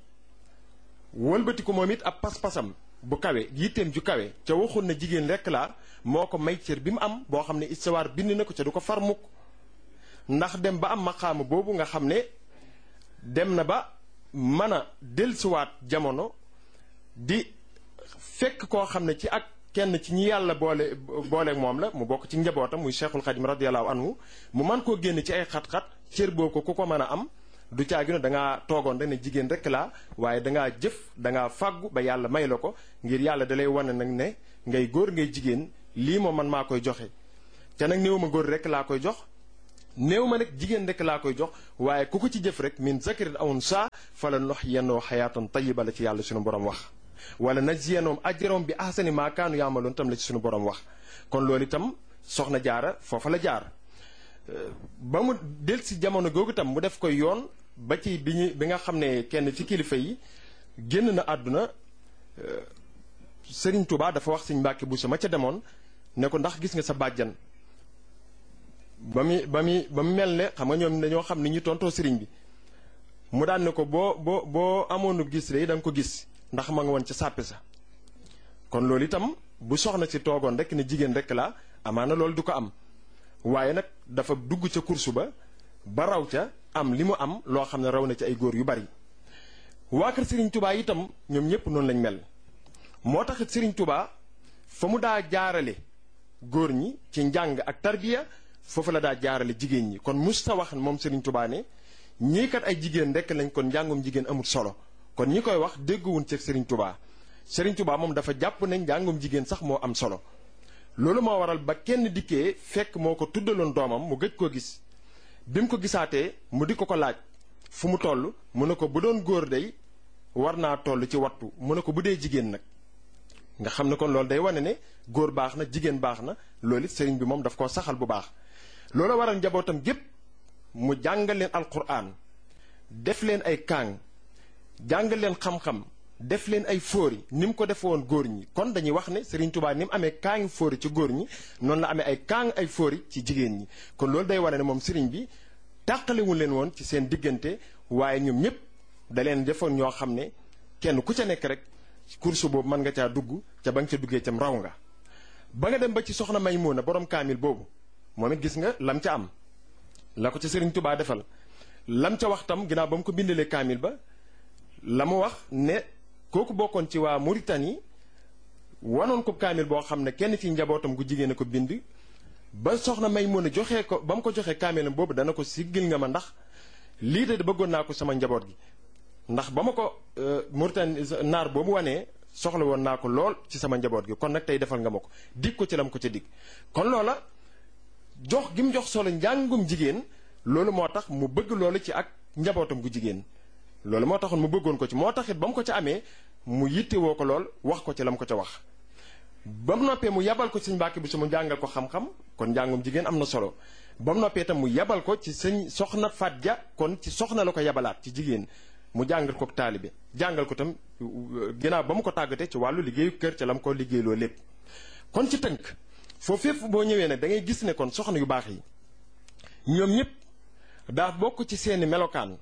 wëlbati ko moom it ab pas-pasam bu kawe yitteem ju kawe ca waxul na jigéen rekk laa moo ko may cër bi mu am boo xam ne histoire bind na ko ca du ko far mukk ndax dem ba am maqaama boobu nga xam ne dem na ba mën a dellusiwaat jamono di fekk koo xam ne ci ak kenn ci ñi yàlla boole booleeg moom la mu bokk ci njabootam muy Cheikhul Khadim radiyallahu anhu mu mën koo génn ci ay xat-xat cër boo ko ku ko mën a am du caagi no dangaa toogoon rek ne jigéen rek laa waaye dangaa jëf dangaa fàggu ba yàlla may la ko ngir yàlla dalay wane nag ne ngay góor ngay jigéen lii moom man maa koy joxe te nag néew ma góor rek laa koy jox néew ma nag jigéen rek laa koy jox waaye ku ko ci jëf rek min zakarin aw unsaa fala nuhyiyannahu hayaatan tayyiba la ci yàlla suñu borom wax wala najziyannahum ajrahum bi ahsani maa kaanu yaamaloon tam la ci suñu borom wax kon loolu itam soxna jaara foofa la jaar ba mu del si jamono googu itam mu def koy yoon ba ci bi ñu bi nga xam ne kenn ci kilifa yi génn na àdduna Sëriñ Tuubaa dafa wax Sëriñ Mbàkke Buso ma ca demoon ne ko ndax gis nga sa bàjjan ba muy ba muy ba mu mel ne xam nga ñoom dañoo xam ni ñu tontoo sëriñ bi mu daan ne ko boo boo boo amoonu gis rek da nga ko gis ndax ma nga woon ca sàppe sa kon loolu itam bu soxna si toogoon rek ne jigéen rek la amaana loolu du ko am waaye nag dafa dugg ca kursu ba ba raw ca am li mu am loo xam ne raw na ci ay góor yu bari waa kër Sëriñ Tuubaa itam ñoom ñëpp noonu lañ mel moo taxit Sëriñ Tuubaa fa mu daa jaarale góor ñi ci njàng ak tarbiya foofu la daa jaarale jigéen ñi kon musta wax moom Sëriñ Tuubaa ne ñii kat ay jigéen rekk lañ kon njàngum jigéen amul solo kon ñi koy wax dégguwuñ ci Sëriñ Tuubaa Sëriñ Tuubaa moom dafa jàpp ne njàngum jigéen sax moo am solo loolu moo waral ba kenn dikkee fekk moo ko tuddaloon doomam mu gëj koo gis bi mu ko gisaatee mu di ko ko laaj fu mu toll mu ne ko bu doon góor day war naa toll ci wattu mu ne ko bu dee jigéen nag nga xam ne kon loolu day wane ne góor baax na jigéen baax na loolu it sëriñ bi moom daf koo saxal bu baax loolu waral njabootam gépp mu jàngal leen alquran def leen ay kaang jàngal leen xam-xam def leen ay fóori ni mu ko defe woon góor ñi kon dañuy wax ne Sëriñ Tuubaa ni mu amee kaangi fóori ci góor ñi noonu la amee ay kaang ay fóori ci jigéen ñi kon loolu day wane ne moom sëriñ bi tàqalewul leen woon ci seen diggante waaye ñoom ñëpp da leen defoon ñoo xam ne kenn ku ca nekk rek course boobu mën nga caa dugg ca ba nga ca duggee cam raw nga ba nga dem ba ci soxna Maymuna borom kaamil boobu moom it gis nga lam ca am la ko ca Sëriñ Tuubaa defal lam ca wax tam ginnaaw ba mu ko bindalee kaamil ba la mu wax ne kooku bokkoon ci waa Mauritanie wanoon ko kaamil boo xam ne kenn ci njabootam gu jigéen a ko bind ba soxna Maymuna joxee ko ba mu ko joxee kaamilam boobu dana ko siggil nga ma ndax lii de bëggoon naa ko sama njaboot gi ndax ba ma ko Mauritanie naar boobu wanee soxla woon naa ko lool ci sama njaboot gi kon nag tey defal nga ma ko dig ko ci lam ko ca dig kon loola jox gi mu jox solo njàngum jigéen loolu moo tax mu bëgg loolu ci ak njabootam gu jigéen loolu moo taxoon mu bëggoon ko ci moo taxit ba mu ko ca amee mu yittewoo ko lool wax ko ci lam ko ca wax ba mu noppee mu yabal ko ci sëñ Mbàkke Buso mu jàngal ko xam-xam kon njàngum jigéen am na solo ba mu noppee itam mu yabal ko ci sëñ soxna Faat Ja kon ci soxna la ko yabalaat ci jigéen mu jàngal ko taalibe jàngal ko tam ginnaaw ba mu ko tàggatee ci wàllu liggéeyu kër ca la mu ko liggéeyloo lépp kon ci tënk foofu fépp boo ñëwee nag da ngay gis ne kon soxna yu baax yi ñoom ñëpp daa bokk ci seeni melokaan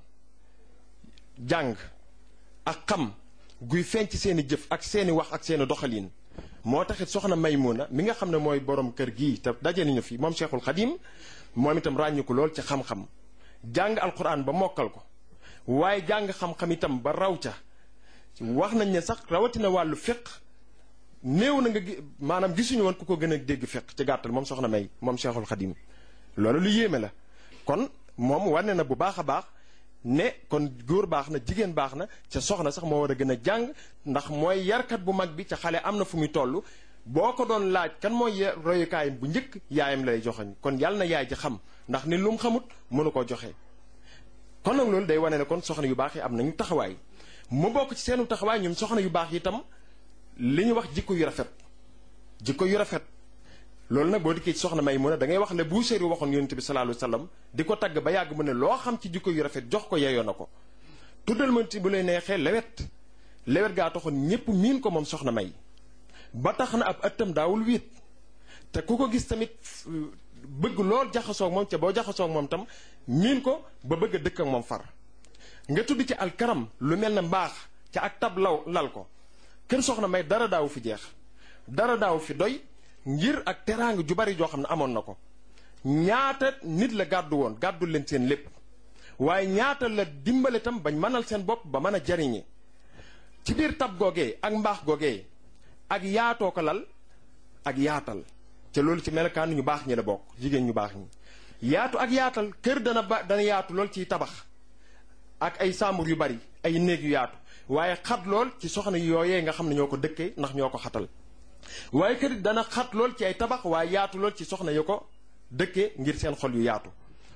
jàng ak xam guy feeñ ci seeni jëf ak seeni wax ak seeni doxalin moo taxit soxna Maymuna mi nga xam ne mooy borom kër gii te daje nañu fi moom Cheikhul Khadim moom itam ràññu ko lool ci xam-xam jàng alquran ba mokkal ko waaye jàng xam-xam itam ba raw ca wax nañ ne sax rawatina wàllu fiq néew na nga maanaam gisuñu woon ku ko gën a dégg fiq ci gàttal moom soxna May moom Cheikhul Khadim loolu lu yéeme la kon moom wane na bu baax a baax ne kon góor baax na jigéen baax na ca soxna sax moo war a gën a jàng ndax mooy yarkat bu mag bi ca xale am na fu muy toll boo ko doon laaj kan mooy royukaayam bu njëkk yaayam lay joxoñ kon yàlla na yaay ji xam ndax ni lu mu xamut mënu koo joxe. kon nag loolu day wane ne kon soxna yu baax yi am nañu taxawaay mu bokk ci seenu taxawaay ñoom soxna yu baax yi itam li ñu wax jikko yu rafet jikko yu rafet loolu nag boo dikkee ci soxna Maymuna da ngay wax le Buusiri waxoon yonent bi sallallahu alayhi wasallam di ko tagg ba yàgg mu ne loo xam ci jikko yu rafet jox ko yeyoo na ko tuddal ma ci bu lay neexee lewet lewet gaa taxoon ñépp miin ko moom soxna May ba tax na ab ëttam daawul wéet te ku ko gis tamit bëgg lool jaxasoog moom ca boo jaxasoog moom tam miin ko ba bëgg a dëkk ak moom far nga tudd ci alkaram lu mel ne mbaax ca ak tab law lal ko kër soxna May dara daawu fi jeex dara daawu fi doy ngir ak teraanga ju bari joo xam ne amoon na ko ñaata nit la gàddu woon gàddul leen seen lépp waaye ñaata la dimbale tam bañ mënal seen bopp ba mën a jariñe ci biir tab googee ak mbaax googee ak yaatoo ko lal ak yaatal ca loolu ci melokaan ñu baax ñi la bokk jigéen ñu baax ñi yaatu ak yaatal kër dana ba dana yaatu lool ciy tabax ak ay sàmbur yu bari ay néeg yu yaatu waaye xat lool ci soxna yooyee nga xam ne ñoo ko dëkkee ndax ñoo ko xatal waaye kër dana xat lool ci ay tabax waaye yaatu lool ci soxna yu ko dëkkee ngir seen xol yu yaatu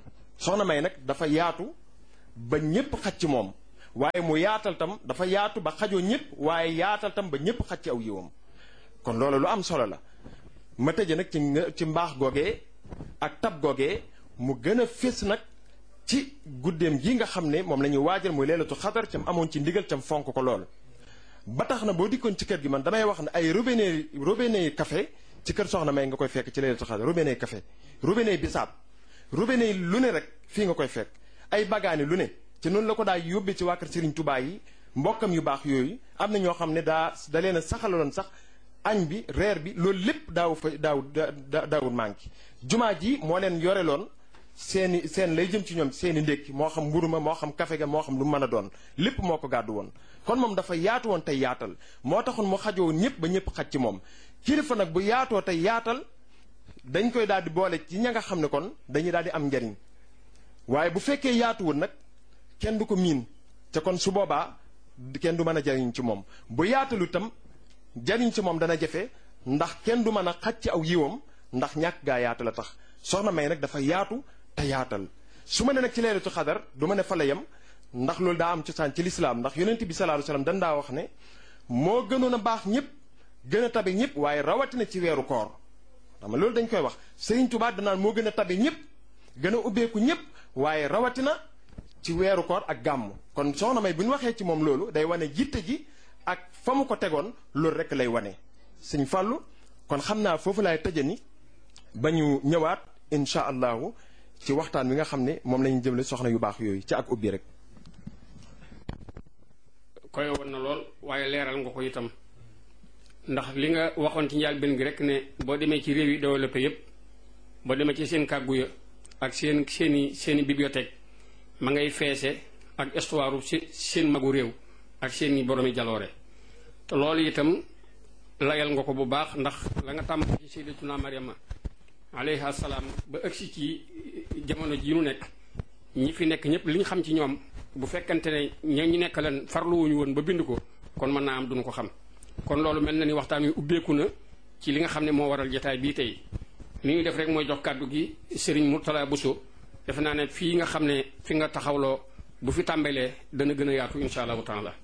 soxna May nag dafa yaatu ba ñëpp xaj ci moom waaye mu yaatal tam dafa yaatu ba xajoo ñëpp waaye yaatal tam ba ñëpp xaj ci aw yiwam kon loolu lu am solo la. ma tëje nag ci ci mbaax googee ak tab googee mu gën a fés nag ci guddeem gi nga xam ne moom la ñuy waajal muy leelatu xadar cam amoon ci ndigal cam fonk ko lool. ba tax na boo dikkoon ci kër gi man damay wax ne ay robinet robinet café ci kër soxna May nga koy fekk ci leelatu xadar robinet café robinet bisaab robinet lu ne rek fii nga koy fekk ay bagaani lu ne ci noonu la ko daa yóbbee ci waa kër Serigne Touba yi mbokkam yu baax yooyu am na ñoo xam ne daa da leen a saxaloon sax añ bi reer bi loolu lépp daaw fa daaw daawul manqué jumaa ji moo leen yoreloon seeni seen lay jëm ci ñoom seeni ndékki moo xam mburu ma moo xam kafe ga moo xam lu mën a doon lépp moo ko gàddu woon kon moom dafa yaatu woon tey yaatal moo taxoon mu xajoo ñëpp ba ñëpp xaj ci moom kilifa nag bu yaatoo tey yaatal dañ koy daal di boole ci ña nga xam ne kon dañuy daal di am njariñ waaye bu fekkee yaatuwul nag kenn du ko miin te kon su boobaa kenn du mën a jariñ ci moom bu yaatalu itam jariñ ci moom dana jafe ndax kenn du mën a xaj ci aw yiwam ndax ñàkk gaa yaatu la tax soxna May nag dafa yaatu te yaatal su ma ne nag ci leelatu xadar du ma ne fa la yem ndax loolu daa am cosaan ci lislaam ndax yonent bi sallallahu alayhi wasallam dan daa wax ne moo gënoon a baax ñëpp gën a tabe ñëpp waaye rawatina ci weeru koor xam nga loolu dañ koy wax Serigne Touba danaan moo gën a tabe ñëpp gën a ubbeeku ñëpp waaye rawatina ci weeru koor ak gàmm kon soxna May bu ñu waxee ci moom loolu day wane jitte ji ak fa mu ko tegoon loolu rek lay wane sëñ Fàllu kon xam naa foofu laay tëjani ba ñu ñëwaat incha allahu ci waxtaan wi nga xam ne moom la ñu jëmale soxna yu baax yooyu ci ak ubbi rek. koy woon na lool waaye leeral nga ko itam ndax li nga waxoon ci njëlbéen gi rek ne boo demee ci réew yi développé yépp boo demee ci seen kàggu ya ak seen seeni seeni bibliothèque ma ngay feese ak histoire si seen magu réew ak seeni boroomi jaloore te loolu itam layal nga ko bu baax ndax la nga tàmm ci sayyidatuna Maryama alayha salaam ba ëgsi ci jamono ji nu nekk ñi fi nekk ñëpp li ñu xam ci ñoom bu fekkante ne ña ñu nekk leen farluwuñu woon ba bind ko kon mën naa am duñu ko xam kon loolu mel na ni waxtaan wi ubbeeku na ci li nga xam ne moo waral jotaay bii tey li ñuy def rek mooy jox kàddu gi Serigne Mourtala Bousso defe naa ne fii nga xam ne fi nga taxawloo bu fi tàmbalee dana gën a yaatu insha allahu taala.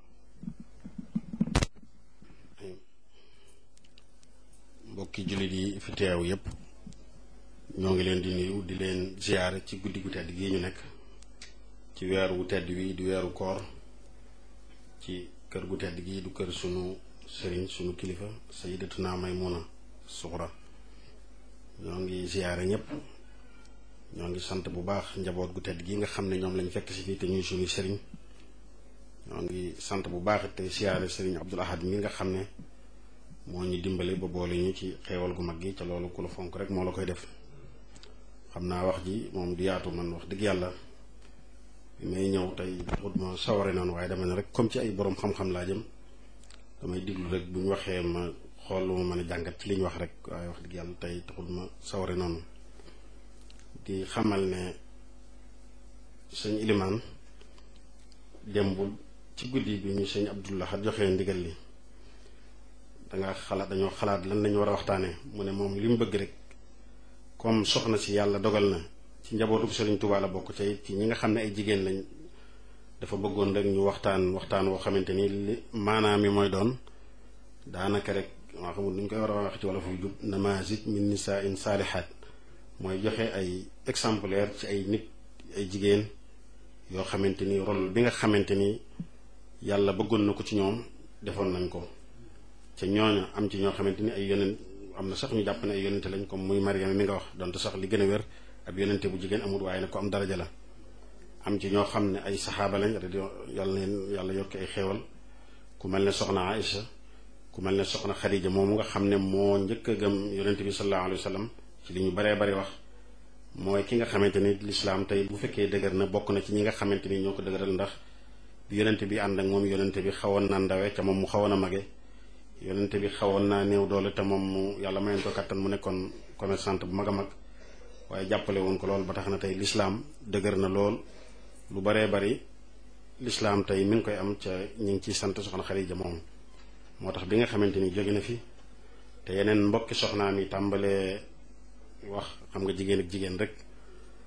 mbokki jullit yi fi teew yépp ñoo ngi leen di nuyu di leen ziyaare ci guddi gu tedd gi ñu nekk ci weeru wu tedd wi di weeru koor ci kër gu tedd gi du kër sunu sëriñ sunu kilifa sayyidatuna Maymuna Suxra ñoo ngi ziyaare ñëpp ñoo ngi sant bu baax njaboot gu tedd gi nga xam ne ñoom lañ fekk si fii te ñuy sunu sëriñ ñoo ngi sant bu baax te ziyaare sëriñ Abdul Ahad mi nga xam ne moo ñu dimbale ba boole ñu ci xeewal gu mag gi ca loolu ku la fonk rek moo la koy def xam naa wax ji moom du yaatu man wax dëgg yàlla bi may ñëw tey taxut ma saware noonu waaye dama ne rek comme ci ay borom xam-xam laa jëm damay diglu rek bu ñu waxee ma xool lu ma mën a jàngat ci li ñu wax rek waaye wax dëgg yàlla tey taxut ma saware noonu di xamal ne sëñ Ilimaan démbul ci guddi bi ñu sëñ Abdullah joxee ndigal li danga xalaat dañoo xalaat lan lañu war a waxtaanee mu ne moom li mu bëgg rek comme soxna si yàlla dogal na ci njabootu Serigne Touba la bokk ci ci ñi nga xam ne ay jigéen lañ dafa bëggoon rek ñu waxtaan waxtaan woo xamante ni li maanaam mi mooy doon daanaka rek maa xamul nu ñu koy war a wax ci wala fu jub namazij min nisaa in saalihaat mooy joxe ay exemplaire ci ay nit ay jigéen yoo xamante ni rôle bi nga xamante ni yàlla bëggoon na ko ci ñoom defoon nañ ko ca ñooñu am ci ñoo xamante ni ay yonent am na sax ñu jàpp ne ay yonente lañ comme muy Mariama mi nga wax donte sax li gën a wér ab yonente bu jigéen amul waaye nag ko am daraja la am ci ñoo xam ne ay saxaaba lañ yàlla leen yàlla yokk ay xéewal ku mel ne soxna Aïcha ku mel ne soxna Xadija moomu nga xam ne moo njëkk a gëm yonente bi sallallahu alayhi wa sallam ci li ñu baree bari wax mooy ki nga xamante ni lislaam tey bu fekkee dëgër na bokk na ci ñi nga xamante ni ñoo ko dëgëral ndax bi yonente bi ànd ak moom yonente bi xawoon na ndawe ca moom mu xawoon a mage yonente bi xawoon naa néew doole te moom mu yàlla mayoon ko kattan mu nekkoon commerçante bu mag a mag waaye jàppale woon ko lool ba tax na tey lislaam dëgër na lool lu baree bari lislaam tey mi ngi koy am ca ñu ngi ciy sant soxna Xadija moom moo tax bi nga xamante ni jóge na fi te yeneen mbokki soxnaam yi tàmbalee wax xam nga jigéen ak jigéen rek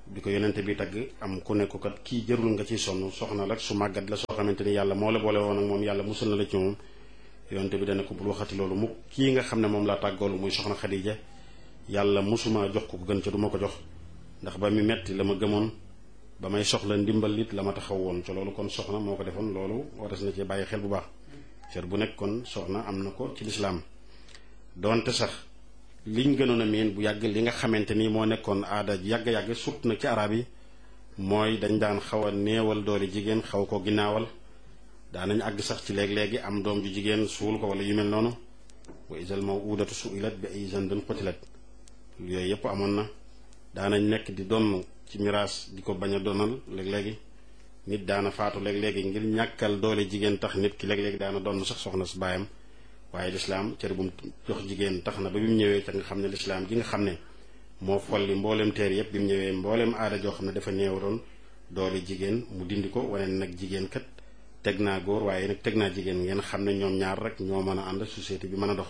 bi ko yonente bi tagg am ku ne ko kat kii jërul nga ciy sonn soxna rek su màggat la soo xamante ni yàlla moo la boole woon ak moom yàlla musul na la ci moom yonente bi dana ko bul waxati loolu mu kii nga xam ne moom laa tàggoolu muy soxna Xadija yàlla musuma jox ko ko gën ca du ma ko jox ndax ba mi metti la ma gëmoon ba may soxla ndimbal it la ma taxaw woon ca loolu kon soxna moo ko defoon loolu waras na ci bàyyi xel bu baax cër bu nekk kon soxna am na ko ci lislaam doonte sax liñ gënoon a miin bu yàgg li nga xamante ni moo nekkoon aada yàgg-yàgg sut na ci arab yi mooy dañ daan xaw a néewal doole jigéen xaw ko ginnaawal daanañ àgg sax ci léeg-léegi am doom ju jigéen suul ko wala yu mel noonu wa isal mawudatu suilat bi ay zandin qutilat yooyu yëpp amoon na daanañ nekk di donn ci miraas di ko bañ a donal léeg-léegi nit daana faatu léeg-léegi ngir ñàkkal doole jigéen tax nit ki léeg-léegi daana donn sax soxna su baayam waaye lislaam cër bu mu jox jigéen tax na ba bi mu ñëwee te nga xam ne lislaam gi nga xam ne moo folli mbooleem teer yëpp bi mu ñëwee mbooleem aada joo xam ne dafa néewroon doole jigéen mu dindi ko wane nag jigéen kat teg naa góor waaye nag teg naa jigéen ngeen xam ne ñoom ñaar rek ñoo mën a ànd société bi mën a dox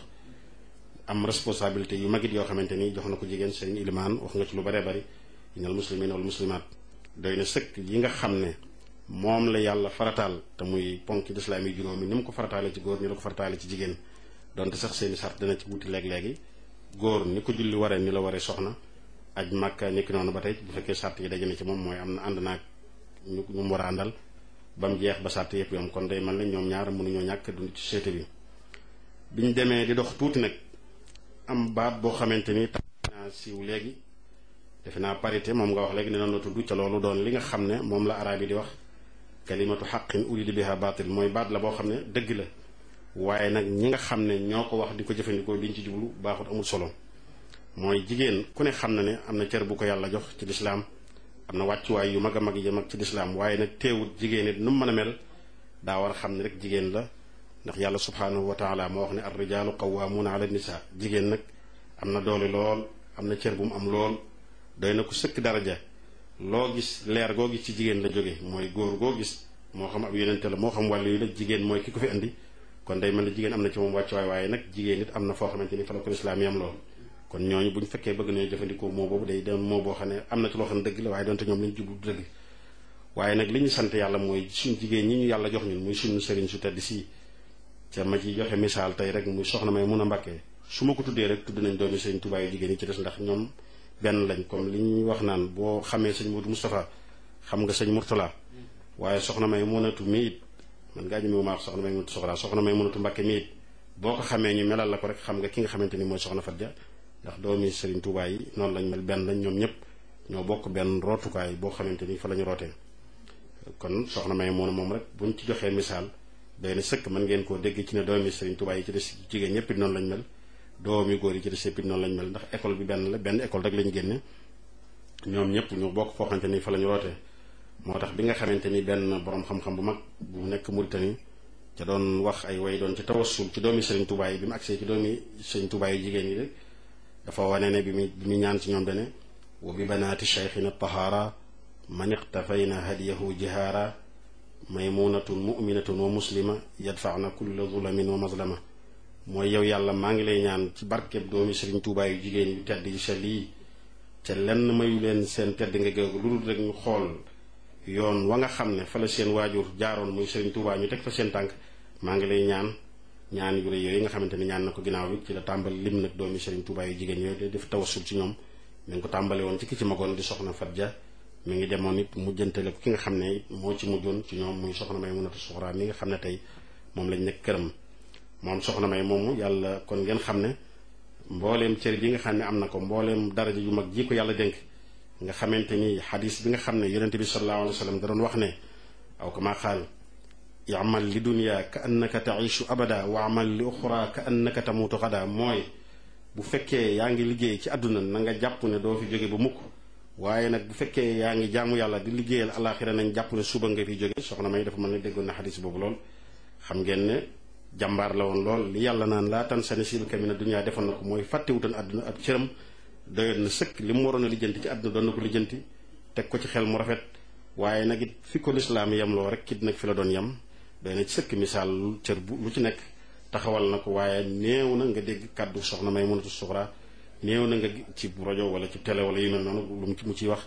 am responsabilité yu magit yoo xamante ni jox na ko jigéen sëriñ Ilimaan wax nga ci lu bëree bëri innal muslimina wal muslimaat doy na sëkk yi nga xam ne moom la yàlla farataal te muy ponk lislaam yi juróomi ni mu ko farataale ci góor ni la ko farataale ci jigéen donte sax seeni sart dana ci wuti léeg-léegi góor ni ko julli waree ni la waree soxna aj màkka nekki noonu ba tey bu fekkee sart yi daje na ci moom mooy am na ànd naag ñu ñu mu war a àndal ba mu jeex ba sart yëpp yom kon day mel ne ñoom ñaar mënuñoo ñàkk dund ci société bi biñ demee di dox tuuti nag am baat boo xamante ni tax naa siiw léegi defe naa parité moom nga wax léegi ne noonu la tudd ca loolu doon li nga xam ne moom la araab yi di wax kalimatu xaqin urida biha baatil mooy baat la boo xam ne dëgg la waaye nag ñi nga xam ne ñoo ko wax di ko jëfandikoo liñ ci jublu baaxut amul solo mooy jigéen ku ne xam na ne am na cër bu ko yàlla jox ci lislaam am na wàccuwaay yu mag a mag yi mag ci lislaam waaye nag teewut jigéen it nu mu mën a mel daa war a xam ne rek jigéen la ndax yàlla subhaanahu wa taala moo wax ne ar rijaalu qawwaamuuna ala nisaa jigéen nag am na doole lool am na cër bu mu am lool doy na ko sëkk daraja loo gis leer goo gis ci jigéen la jóge mooy góor goo gis moo xam ab yonente la moo xam wàllu yu la jigéen mooy ki ko fi andi kon day mel ne jigéen am na ci moom wàccuwaay waaye nag jigéen it am na foo xamante ni fa la ko lislaam yam lool kon ñooñu bu ñu fekkee bëgg nañu jëfandikoo moo boobu day doon moo boo xam ne am na ci loo xam ne dëgg la waaye doonte ñoom li ñu jublu du dëgg waaye nag li ñu sant yàlla mooy suñ jigéen ñi ñu yàlla jox ñun muy suñu sëriñ su tedd si ca ma ci joxe misaal tey rek muy soxna may mun a mbàkkee su ma ko tuddee rek tudd nañ doomi sëriñ Tuubaa yu jigéen yi ci des ndax ñoom benn lañ comme li ñuy wax naan boo xamee sëñ Modou Moustapha xam nga sëñ Mourtala waaye soxna may munatu mi it man ngaa ñëme ma wax soxna may munatu soxla soxna may munatu mbàkke mi it boo ko xamee ñu melal la ko rek xam nga ki nga xamante ni mooy soxna Fatia ndax doomi sëriñ Tuubaa yi noonu lañ mel benn lañ ñoom ñëpp ñoo bokk benn rootukaay boo xamante ni fa la ñu rootee kon soxna may mun a moom rek buñ ci joxee misaal doy na sëkk mën ngeen koo dégg ci ne doomi sëriñ Tuubaa yi ci des jigéen ñëpp it noonu lañ mel doomi góor yi ci des yëpp it noonu lañ mel ndax école bi benn la benn école rek lañ génne ñoom ñëpp ñu bokk foo xamante ni fa la ñu rootee moo tax bi nga xamante ni benn borom xam-xam bu mag bu nekk Mauritanie ca doon wax ay way doon ci tawassul ci doomi sëriñ Tuubaa yi bi mu agsee ci doomi sëriñ Tuubaa yi jigéen yi rek dafa wane ne bi mu bi mu ñaan ci ñoom dane wa bi banaati cheikhina tahaara man iqtafayna hadiyahu jihaara maymunatun muminatun wa muslima yadfaana kulla zulamin wa mazlama mooy yow yàlla maa ngi lay ñaan ci barkeb doomi sëriñ Tuubaa yu jigéen yu tedd yi sell yi ca lenn mayu leen seen tedd nga géegu lu dul rek ñu xool yoon wa nga xam ne fa la seen waajur jaaroon muy sëriñ Tuubaa ñu teg fa seen tànk maa ngi lay ñaan ñaan yu rëy yooyu nga xamante ni ñaan na ko ginnaaw bi ci la tàmbali lim nag doomi sëriñ Tuubaa yu jigéen yooyu de def tawassul ci ñoom mi ngi ko tàmbali woon ci ki ci magoon di soxna Fatia mi ngi demoon it mujjantale ko ki nga xam ne moo ci mujjoon ci ñoom muy soxna may munatu suxraa mi nga xam ne tey moom lañ nekk këram moom soxna may moomu yàlla kon ngeen xam ne mbooleem cër bi nga xam ne am na ko mbooleem daraja yu mag ji ko yàlla dénk nga xamante ni xadis bi nga xam ne yonente bi sallallahu alayhi wa sallam da doon wax ne aw kama qaal yamal li dunya ka annaka taishu abada wa amal li uxra ka annaka tamutu xada mooy bu fekkee yaa ngi liggéey ci àdduna na nga jàpp ne doo fi jóge ba mukk waaye nag bu fekkee yaa ngi jaamu yàlla di liggéeyal alaxira nañ jàpp ne suba nga fi jóge soxna may dafa mën ne déggoon na xadis boobu lool xam ngeen ne jàmbaar la woon lool li yàlla naan laa tan sa nasiibaka mina dunya defoon na ko mooy fàttewutoon àdduna ab cëram doyoon na sëkk li mu waroon a lijjanti ci àdduna doon na ko lijjanti teg ko ci xel mu rafet waaye nag it fi ko lislaam yem loo rek kit nag fi la doon yem doy na ci sëkk misaal lu cër bu lu ci nekk taxawal na ko waaye néew na nga dégg kàddu soxna may munatu suxraa néew na nga ci rajo wala ci télé wala yu mel noonu lu mu ciy wax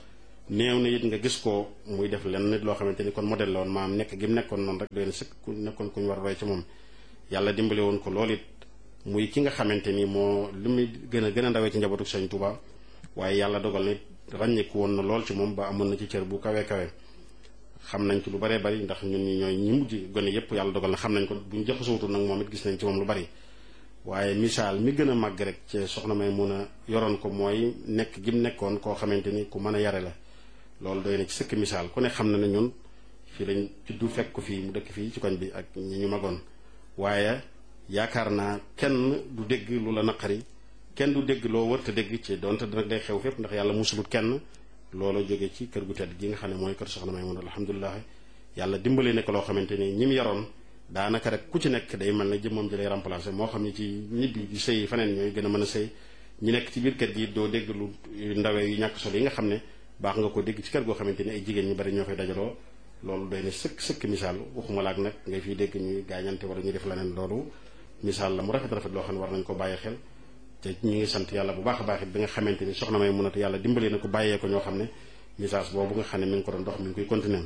néew na it nga gis ko muy def lenn nit loo xamante ni kon modèle la woon maam nekk gi mu nekkoon noonu rek doy na sëkk ku nekkoon ku ñu war a roy ci moom. yàlla dimbale woon ko loolu it muy ki nga xamante ni moo li muy gën a gën a ndawee ci njabootu Sëñ Tuubaa waaye yàlla dogal na ràññeeku woon na lool ci moom ba amoon na ci cër bu kawe kawe. xam nañ ci lu bëree bëri ndax ñun ñi ñooy ñi mujj gone yëpp yàlla dogal na xam nañ ko buñ jaxasootul nag moom it gis nañ ci moom lu bari. waaye misaal mi gën a màgg rek ci soxna may mun a yoroon ko mooy nekk gi mu nekkoon koo xamante ni ku mën a yare la. loolu doy na ci sëkk misaal ku ne xam na ne ñun fii lañ juddu fekk ko fii mu dëkk fii ci koñ bi ak ñi ñu magoon waaye yaakaar naa kenn du dégg lu la naqari kenn du dégg loo wër te dégg ci donte nag day xew fépp ndax yàlla musulut kenn loolu jóge ci kër gu tedd gi nga xam ne mooy kër soxna may mun alhamdulilah yàlla dimbali ne ko loo xamante ni ñi mu yaroon daanaka rek ku ci nekk day mel ne jëmmam ji lay remplacer moo xam ne ci nit bi di sëy faneen ñooy gën a mën a sëy ñi nekk ci biir kër gi doo dégg lu ndawee yu ñàkk solo yi nga xam ne baax nga ko dégg ci kër goo xamante ni ay jigéen ñu bari ñoo fay dajaloo loolu doy na sëkk sëkk misaal waxuma laak nag ngay fiy dégg ñuy gaañante wala ñuy def leneen loolu misaal la mu rafet rafet loo xam ne war nañ ko bàyyi xel te ñu ngi sant yàlla bu baax a baax it bi nga xamante ni soxna may munatu yàlla dimbalee na ko bàyyee ko ñoo xam ne message boobu nga xam ne mi ngi ko doon dox mi ngi koy continuer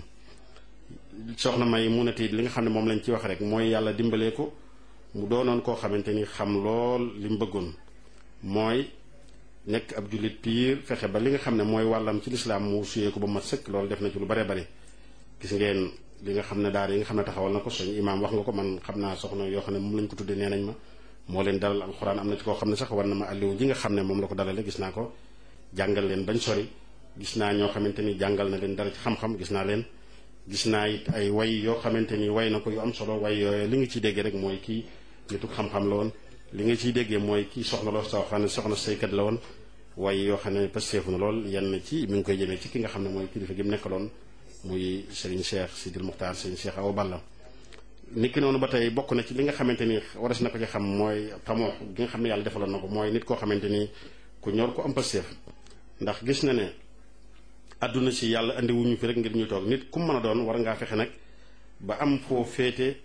soxna may munatu it li nga xam ne moom lañ ci wax rek mooy yàlla dimbalee ko mu doonoon koo xamante ni xam lool li mu bëggoon mooy nekk ab jullit piir fexe ba li nga xam ne mooy wàllam ci lislaam mu suyee ko ba mat sëkk loolu def na ci lu bare bare gis ngeen li nga xam ne daara yi nga xam ne taxawal na ko suñu imaam wax nga ko man xam naa soxna yoo xam ne moom lañ ko tuddee nee nañ ma moo leen dalal alxuraan am na ci koo xam ne sax war na ma alliwu ji nga xam ne moom la ko dalale gis naa ko jàngal leen bañ sori gis naa ñoo xamante ni jàngal na leen dara ci xam-xam gis naa leen gis naa it ay way yoo xamante ni way na ko yu am solo way yooyu li nga ciy déggee rek mooy kii nitu xam-xam la woon li nga ciy déggee mooy kii soxna loo soo xam ne soxna saykat la woon way yoo xam ne pasteefu na lool yenn ci mi ngi koy jëmee ci ki nga xam ne mooy kilifa gi mu nekkaloon muy Serigne Cheikh Sidil Muxtaar Serigne Cheikh Awa Balla nit ki noonu ba tey bokk na ci li nga xamante ni waras na ko ci xam mooy tamoo gi nga xam ne yàlla defaloon na ko mooy nit koo xamante ni ku ñor ko am pasteef ndax gis na ne àdduna si yàlla andi wuñu fi rek ngir ñu toog nit ku mën a doon war ngaa fexe nag ba am foo féete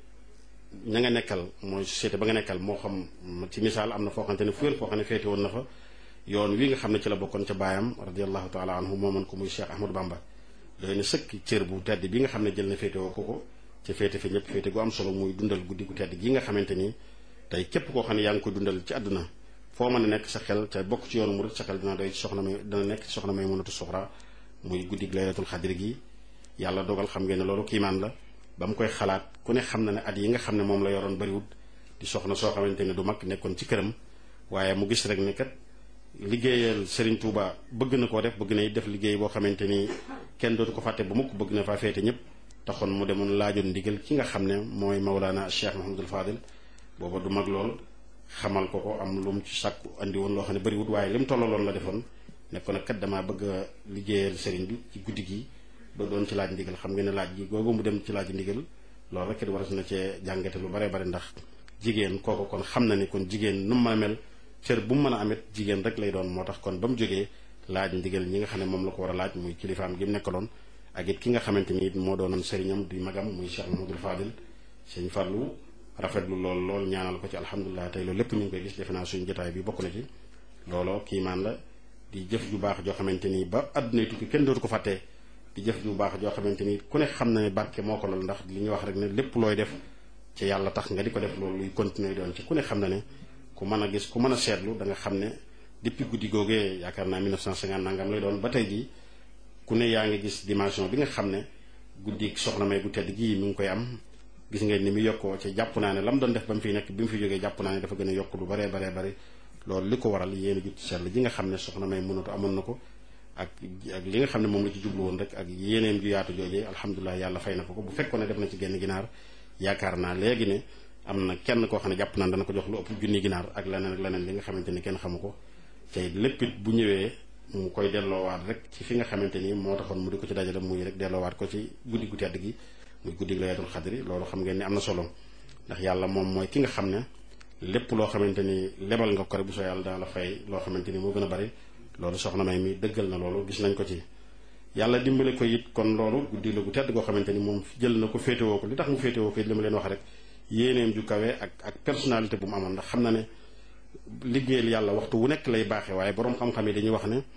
ña nga nekkal mooy société ba nga nekkal moo xam ci misaal am na foo xamante ne fuyal foo xam ne féete woon na fa yoon wi nga xam ne ci la bokkoon ca baayam radiallahu taala anhu moomoon ko muy Cheikh Ahmadou Bamba doy na sëkk cër bu tedd bi nga xam ne jël na féete woo ko ko ca féete fi ñëpp féete gu am solo muy dundal guddi gu tedd gi nga xamante ni tey képp koo xam ne yaa ngi koy dundal ci àdduna foo mën a nekk sa xel ca bokk ci yoonu murid sa xel dina doy ci soxna may dina nekk ci soxna may mënatu suxra muy guddi laylatul xadri gi yàlla dogal xam ngeen ne loolu kiimaan la ba mu koy xalaat ku ne xam na ne at yi nga xam ne moom la yoroon bariwut di soxna soo xamante ne du mag nekkoon ci këram waaye mu gis rek ne kat liggéeyal Serigne Touba bëgg na koo def bëgg na def liggéey boo xamante ni kenn dootu ko fàtte ba mukk bëgg na faa féete ñëpp taxoon mu demoon laajoon ndigal ki nga xam ne mooy Mawlana Cheikh Mouhamadul Fadil booba du mag lool xamal ko ko am lu mu ci sàkku andi woon loo xam ne bariwut waaye li mu tollaloon la defoon ne ko nag kat damaa bëgg a liggéeyal Serigne bi ci guddi gi ba doon ci laaj ndigal xam nga ne laaj gi googu mu dem ci laaj ndigal loolu rek it waras na cee jàngate lu bare bare ndax jigéen kooku kon xam na ni kon jigéen nu mu mën a mel cër bu mu mën a amit jigéen rek lay doon moo tax kon ba mu jógee laaj ndigal ñi nga xam ne moom la ko war a laaj muy kilifaam gi mu nekkaloon ak it ki nga xamante ni moo doonoon sëriñam di magam muy Cheikh Mouhamadoul Fadil sëñ Fallou rafetlu lool lool ñaanal ko ci alhamdulilah tey loolu lépp ñu ngi koy gis defe naa suñu jotaay bi bokk na ci looloo kiimaan la di jëf ju baax joo xamante ni ba àdduna tukki kenn dootu ko fàttee di jëf ju baax joo xamante ni ku ne xam na ne barke moo ko lool ndax li ñuy wax rek ne lépp looy def ci yàlla tax nga di ko def loolu luy continuer doon ci ku ne xam na ne ku mën a gis ku mën a seetlu da nga xam ne depuis guddi googee yaakaar naa mille neuf cent cinquante nangam lay doon ba tey jii ku ne yaa ngi gis dimension bi nga xam ne guddi soxna may bu tedd gii mi ngi koy am gis ngeen ni mu yokkoo ci jàpp naa ne la mu doon def ba mu fiy nekk bi mu fi jógee jàpp naa ne dafa gën a yokk lu baree baree bari loolu li ko waral yéen a jut sell ji nga xam ne soxna may mënatu amoon na ko ak ak li nga xam ne moom la ci jublu woon rek ak yéeneem ju yaatu joojee alhamdulilah yàlla fay na ko ko bu fekkoon ne def na ci genn ginaar yaakaar naa léegi ne am na kenn koo xam ne jàpp naa dana ko jox lu ëpp junni ginaar ak leneen ak leneen li nga xamante ni kenn xamu ko tey lépp it bu ñëwee mu koy delloowaat rek ci fi nga xamante ni moo taxoon mu di ko ci dajale muy rek delloowaat ko ci guddi gu tedd gi muy guddi gi laylatul xadri loolu xam ngeen ni am na solo ndax yàlla moom mooy ki nga xam ne lépp loo xamante ni lebal nga ko rek bu soo yàlla dana la fay loo xamante ni moo gën a bari loolu soxna may mi dëggal na loolu gis nañ ko ci yàlla dimbale ko it kon loolu guddi la gu tedd goo xamante ni moom jël na ko féetewoo ko li tax mu féetewoo ko it li ma leen wax rek yéeneem ju kawe ak ak personnalité bu mu amoon ndax xam na ne liggéeyal yàlla waxtu wu nekk lay baaxee waaye boroom xam-xam yi dañuy wax ne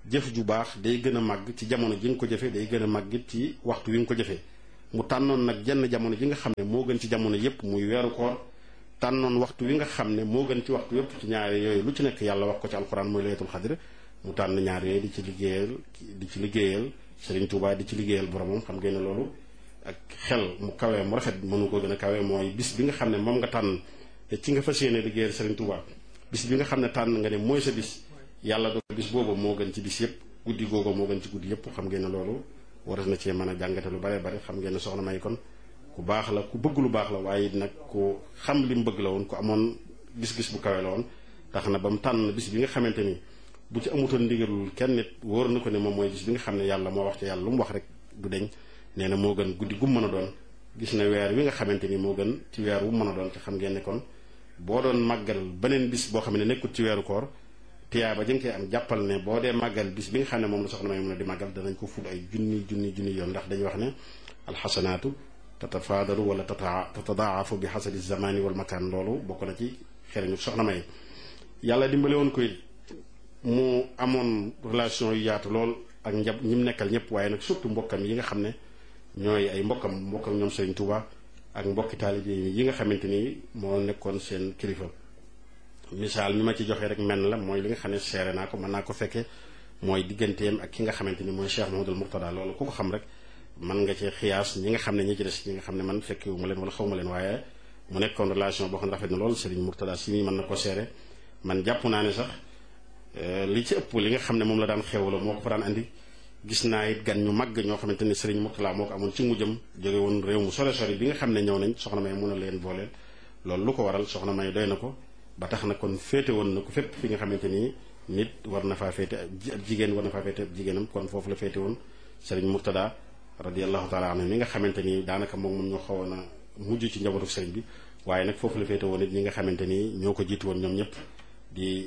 jëf ju baax day gën a màgg ci jamono ji nga ko jëfee day gën a màgg ci waxtu wi nga ko jëfee mu tànnoon nag jenn jamono ji nga xam ne moo gën ci jamono yépp muy weeru koor tànnoon waxtu wi nga xam ne moo gën ci waxtu yépp ci ñaari yooyu lu ci nekk yàlla wax ko ci alxuraan mooy laylatul xadr mu tànn ñaar yooyu di ci liggéeyal di ci liggéeyal Serigne Touba di ci liggéeyal boromam xam ngeen ne loolu ak xel mu kawee mu rafet mënu ko gën a kawee mooy bis bi nga xam ne moom nga tànn te ci nga fas yéene liggéeyal Serigne Touba bis bi nga xam ne tànn nga ne mooy sa bis yàlla do bis boobu moo gën ci bis yépp guddi googu moo gën ci guddi yépp xam ngeen ne loolu waras na cee mën a jàngate lu bare bare xam ngeen ne soxna May kon ku baax la ku bëgg lu baax la waaye nag ku xam li mu bëgg la woon ku amoon gis-gis bu kawe la woon tax na ba mu tànn bis bi nga xamante ni bu ci amutoon ndigalul kenn nit wóor na ko ne moom mooy bis bi nga xam ne yàlla moo wax ci yàlla lu mu wax rek du deñ nee na moo gën guddi gu mu mën a doon gis na weer wi nga xamante ni moo gën ci weer wu mën a doon te xam ngeen ne kon boo doon màggal beneen bis boo xam ne nekkul ci weeru koor tiyaaba ji nga koy am jàppal ne boo dee màggal bis bi nga xam ne moom la soxna May mën a di màggal danañ ko ful ay junni junni junni yoon ndax dañuy wax ne alxasanaatu tatafaadalu wala tata tatadaafu bi xasabi zamani wal makaan loolu bokk na ci xereñu soxna May yàlla dimbale woon koy mu amoon relation yu yaatu lool ak njab ñi mu nekkal ñëpp waaye nag surtout mbokkam yi nga xam ne ñooy ay mbokkam mbokkam ñoom Serigne Touba ak mbokki taalibe yi nga xamante ni moo nekkoon seen kilifa misaal mi ma ci joxe rek menn la mooy li nga xam ne seere naa ko mën naa ko fekke mooy digganteem ak ki nga xamante ni mooy Cheikh Mouhamadoul Mourtada loolu ku ko xam rek mën nga ci xiyaas ñi nga xam ne ñi ci des ñi nga xam ne man fekkewu ma leen wala xaw ma leen waaye mu nekkoon relation boo xam ne rafet na lool Serigne Mourtada si mi mën na ko seere man jàpp naa ne sax li ci ëpp li nga xam ne moom la daan xewloo moo ko fa daan andi gis naa it gan ñu màgg ñoo xamante ni Serigne Mourtada moo ko amoon ci mujjam jóge woon réew mu sore sori bi nga xam ne ñëw nañ soxna May mun a leen booleel loolu lu ko waral soxna May doy na ko ba tax na kon féete woon na ko fépp fi nga xamante ni nit war na faa féete ab jigéen war na faa féete ab jigéenam kon foofu la féete woon Serigne Mourtada radiyallahu taala anhu mi nga xamante ni daanaka moom moom ñoo xawoon a mujj ci njabootu Serigne bi waaye nag foofu la féete woon it ñi nga xamante ni ñoo ko jiitu woon ñoom ñëpp di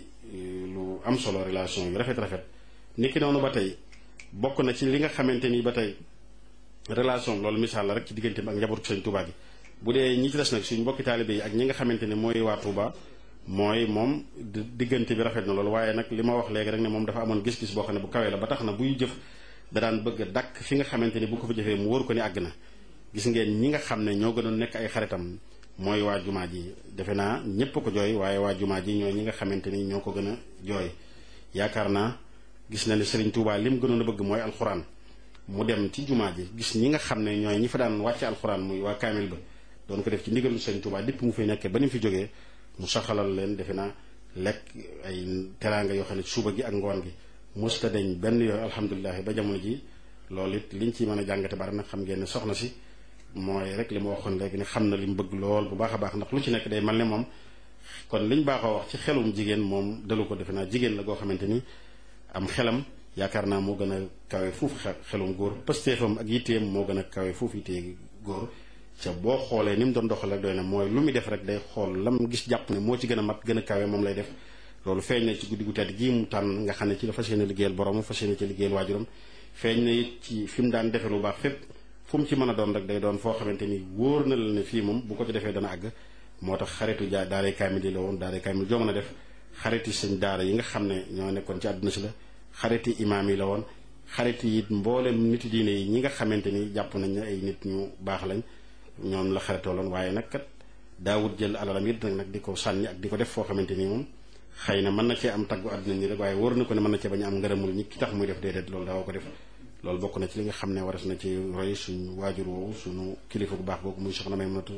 lu am solo relation yu rafet rafet niki noonu ba tey bokk na ci li nga xamante ni ba tey relation loolu misaal la rek ci diggante bi ak njabootu Serigne Touba gi bu dee ñi ci des nag suñ mbokki taalibe yi ak ñi nga xamante ne mooy waa Touba mooy moom diggante bi rafet na loolu waaye nag li ma wax léegi rek ne moom dafa amoon gis-gis boo xam ne bu kawee la ba tax na buy jëf da daan bëgg a dakk fi nga xamante ni bu ko fa jëfee mu wóor ko ni àgg na gis ngeen ñi nga xam ne ñoo gënoon nekk ay xaritam mooy waa jumaa ji defe naa ñépp ko jooy waaye waa jumaa ji ñooy ñi nga xamante ni ñoo ko gën a jooy yaakaar naa gis na ne Serigne Touba li mu gënoon a bëgg mooy alxuraan mu dem ci jumaa ji gis ñi nga xam ne ñooy ñi fa daan wàcce alxuraan muy waa kaamil ba doon ko def ci ndigalu Serigne Touba dépp mu fay nekkee ba ni mu fi jógee mu saxalal leen defe naa lekk ay teraanga yoo xam ne suba gi ak ngoon gi musta deñ benn yooyu alhamdulilah ba jamono ji loolu it liñ ci mën a jàngate bari nag xam ngeen ne soxna si mooy rek li ma waxoon léegi ne xam na li mu bëgg lool bu baax a baax ndax lu ci nekk day mel ne moom kon liñ baaxoo wax ci xelum jigéen moom dalu ko defe naa jigéen la goo xamante ni am xelam yaakaar naa moo gën a kawe foofu xelum góor pëstéefam ak yitteem moo gën a kawe foofu yittee góor ca boo xoolee ni mu doon doxal rek doy na mooy lu muy def rek day xool lam gis jàpp ne moo ci gën a mat gën a kawe moom lay def loolu feeñ na ci guddi gu tedd gii mu tànn nga xam ne ci la fas yéene liggéeyal borom fas yéene ci liggéeyal waajuram feeñ na it ci fi mu daan defee lu baax fépp fu mu ci mën a doon rek day doon foo xamante ni wóor na la ne fii moom bu ko ci defee dana àgg moo tax xaritu jaa daaray kaamil yi la woon daaray kaamil joo mën a def xariti sëñ daara yi nga xam ne ñoo nekkoon ci àdduna si la xariti imaam yi la woon xariti it mboolem niti diine yi ñi nga xamante ni jàpp nañ ne ay nit ñu baax lañ ñoom la xaritoo loon waaye nag kat daawut jël alalam it nag di ko sànni ak di ko def foo xamante ni moom xëy na mën na cee am taggu àdduna ni rek waaye wóor na ko ne mën na cee bañ a am ngërëmul ñi ki tax muy def déedéet loolu daawoo ko def loolu bokk na ci li nga xam ne waras na ci roy suñu waajur woowu suñu kilifa bu baax googu muy soxna Maymunatu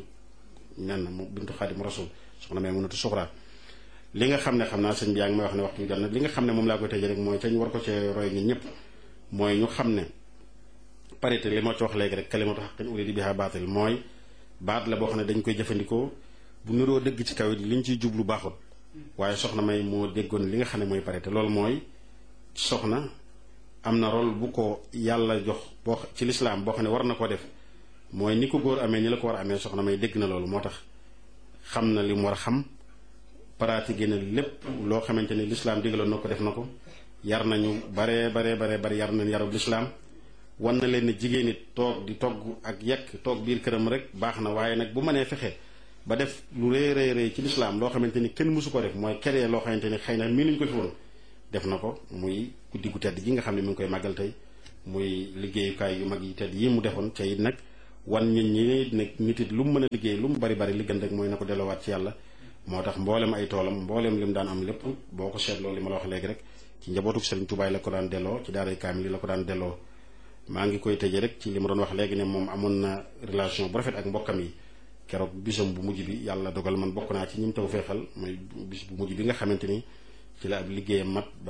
nen mu bintu Xaadim Rasul soxna Maymunatu Suxra li nga xam ne xam naa sëñ bi yaa ngi may wax ne waxtu bi jot na li nga xam ne moom laa koy tëjee rek mooy ca ñu war ko cee roy ñun ñëpp mooy ñu xam ne parité li ma ci wax léegi rek kalimatu haqqin urida biha baatil mooy baat la boo xam ne dañ koy jëfandikoo bu niroo dëgg ci kaw it liñ ciy jublu baaxul waaye soxna May moo déggoon li nga xam ne mooy parité loolu mooy soxna am na rôle bu ko yàlla jox boo ci lislaam boo xam ne war na koo def mooy ni ko góor amee ni la ko war a amee soxna May dégg na loolu moo tax xam na li mu war a xam pratiqué na lépp loo xamante ni lislaam digaloon na ko def na ko yar nañu baree baree baree bari yar nañ yarub lislaam wan na leen ne jigéen it toog di togg ak yekk toog biir këram rek baax na waaye nag bu mënee fexe ba def lu rëy rëy rëy ci lislaam loo xamante ni kenn mësu ko def mooy keree loo xamante ni xëy na mii nuñ ko fi woon def na ko muy guddi gu tedd gi nga xam ne mi ngi koy màggal tey muy liggéeyukaay yu mag yi tedd yi mu defoon ca it nag wan nit ñi nag nit it lu mu mën a liggéey lu mu bari bari li gën rek mooy na ko delloowaat ci yàlla moo tax mboolem ay toolam mboolem li mu daan am lépp boo ko seetloo li ma la wax léegi rek ci njabootuk Sëriñ Tuubaa la ko daan delloo ci daaray kaamil yi la ko daan delloo maa ngi koy tëjee rek ci li ma doon wax léegi ne moom amoon na relation bu rafet ak mbokkam yi keroog bisam bu mujj bi yàlla dogal man bokk naa ci ñim taw feexal mooy bis bu mujj bi nga xamante ni ci la ab liggéeyam mat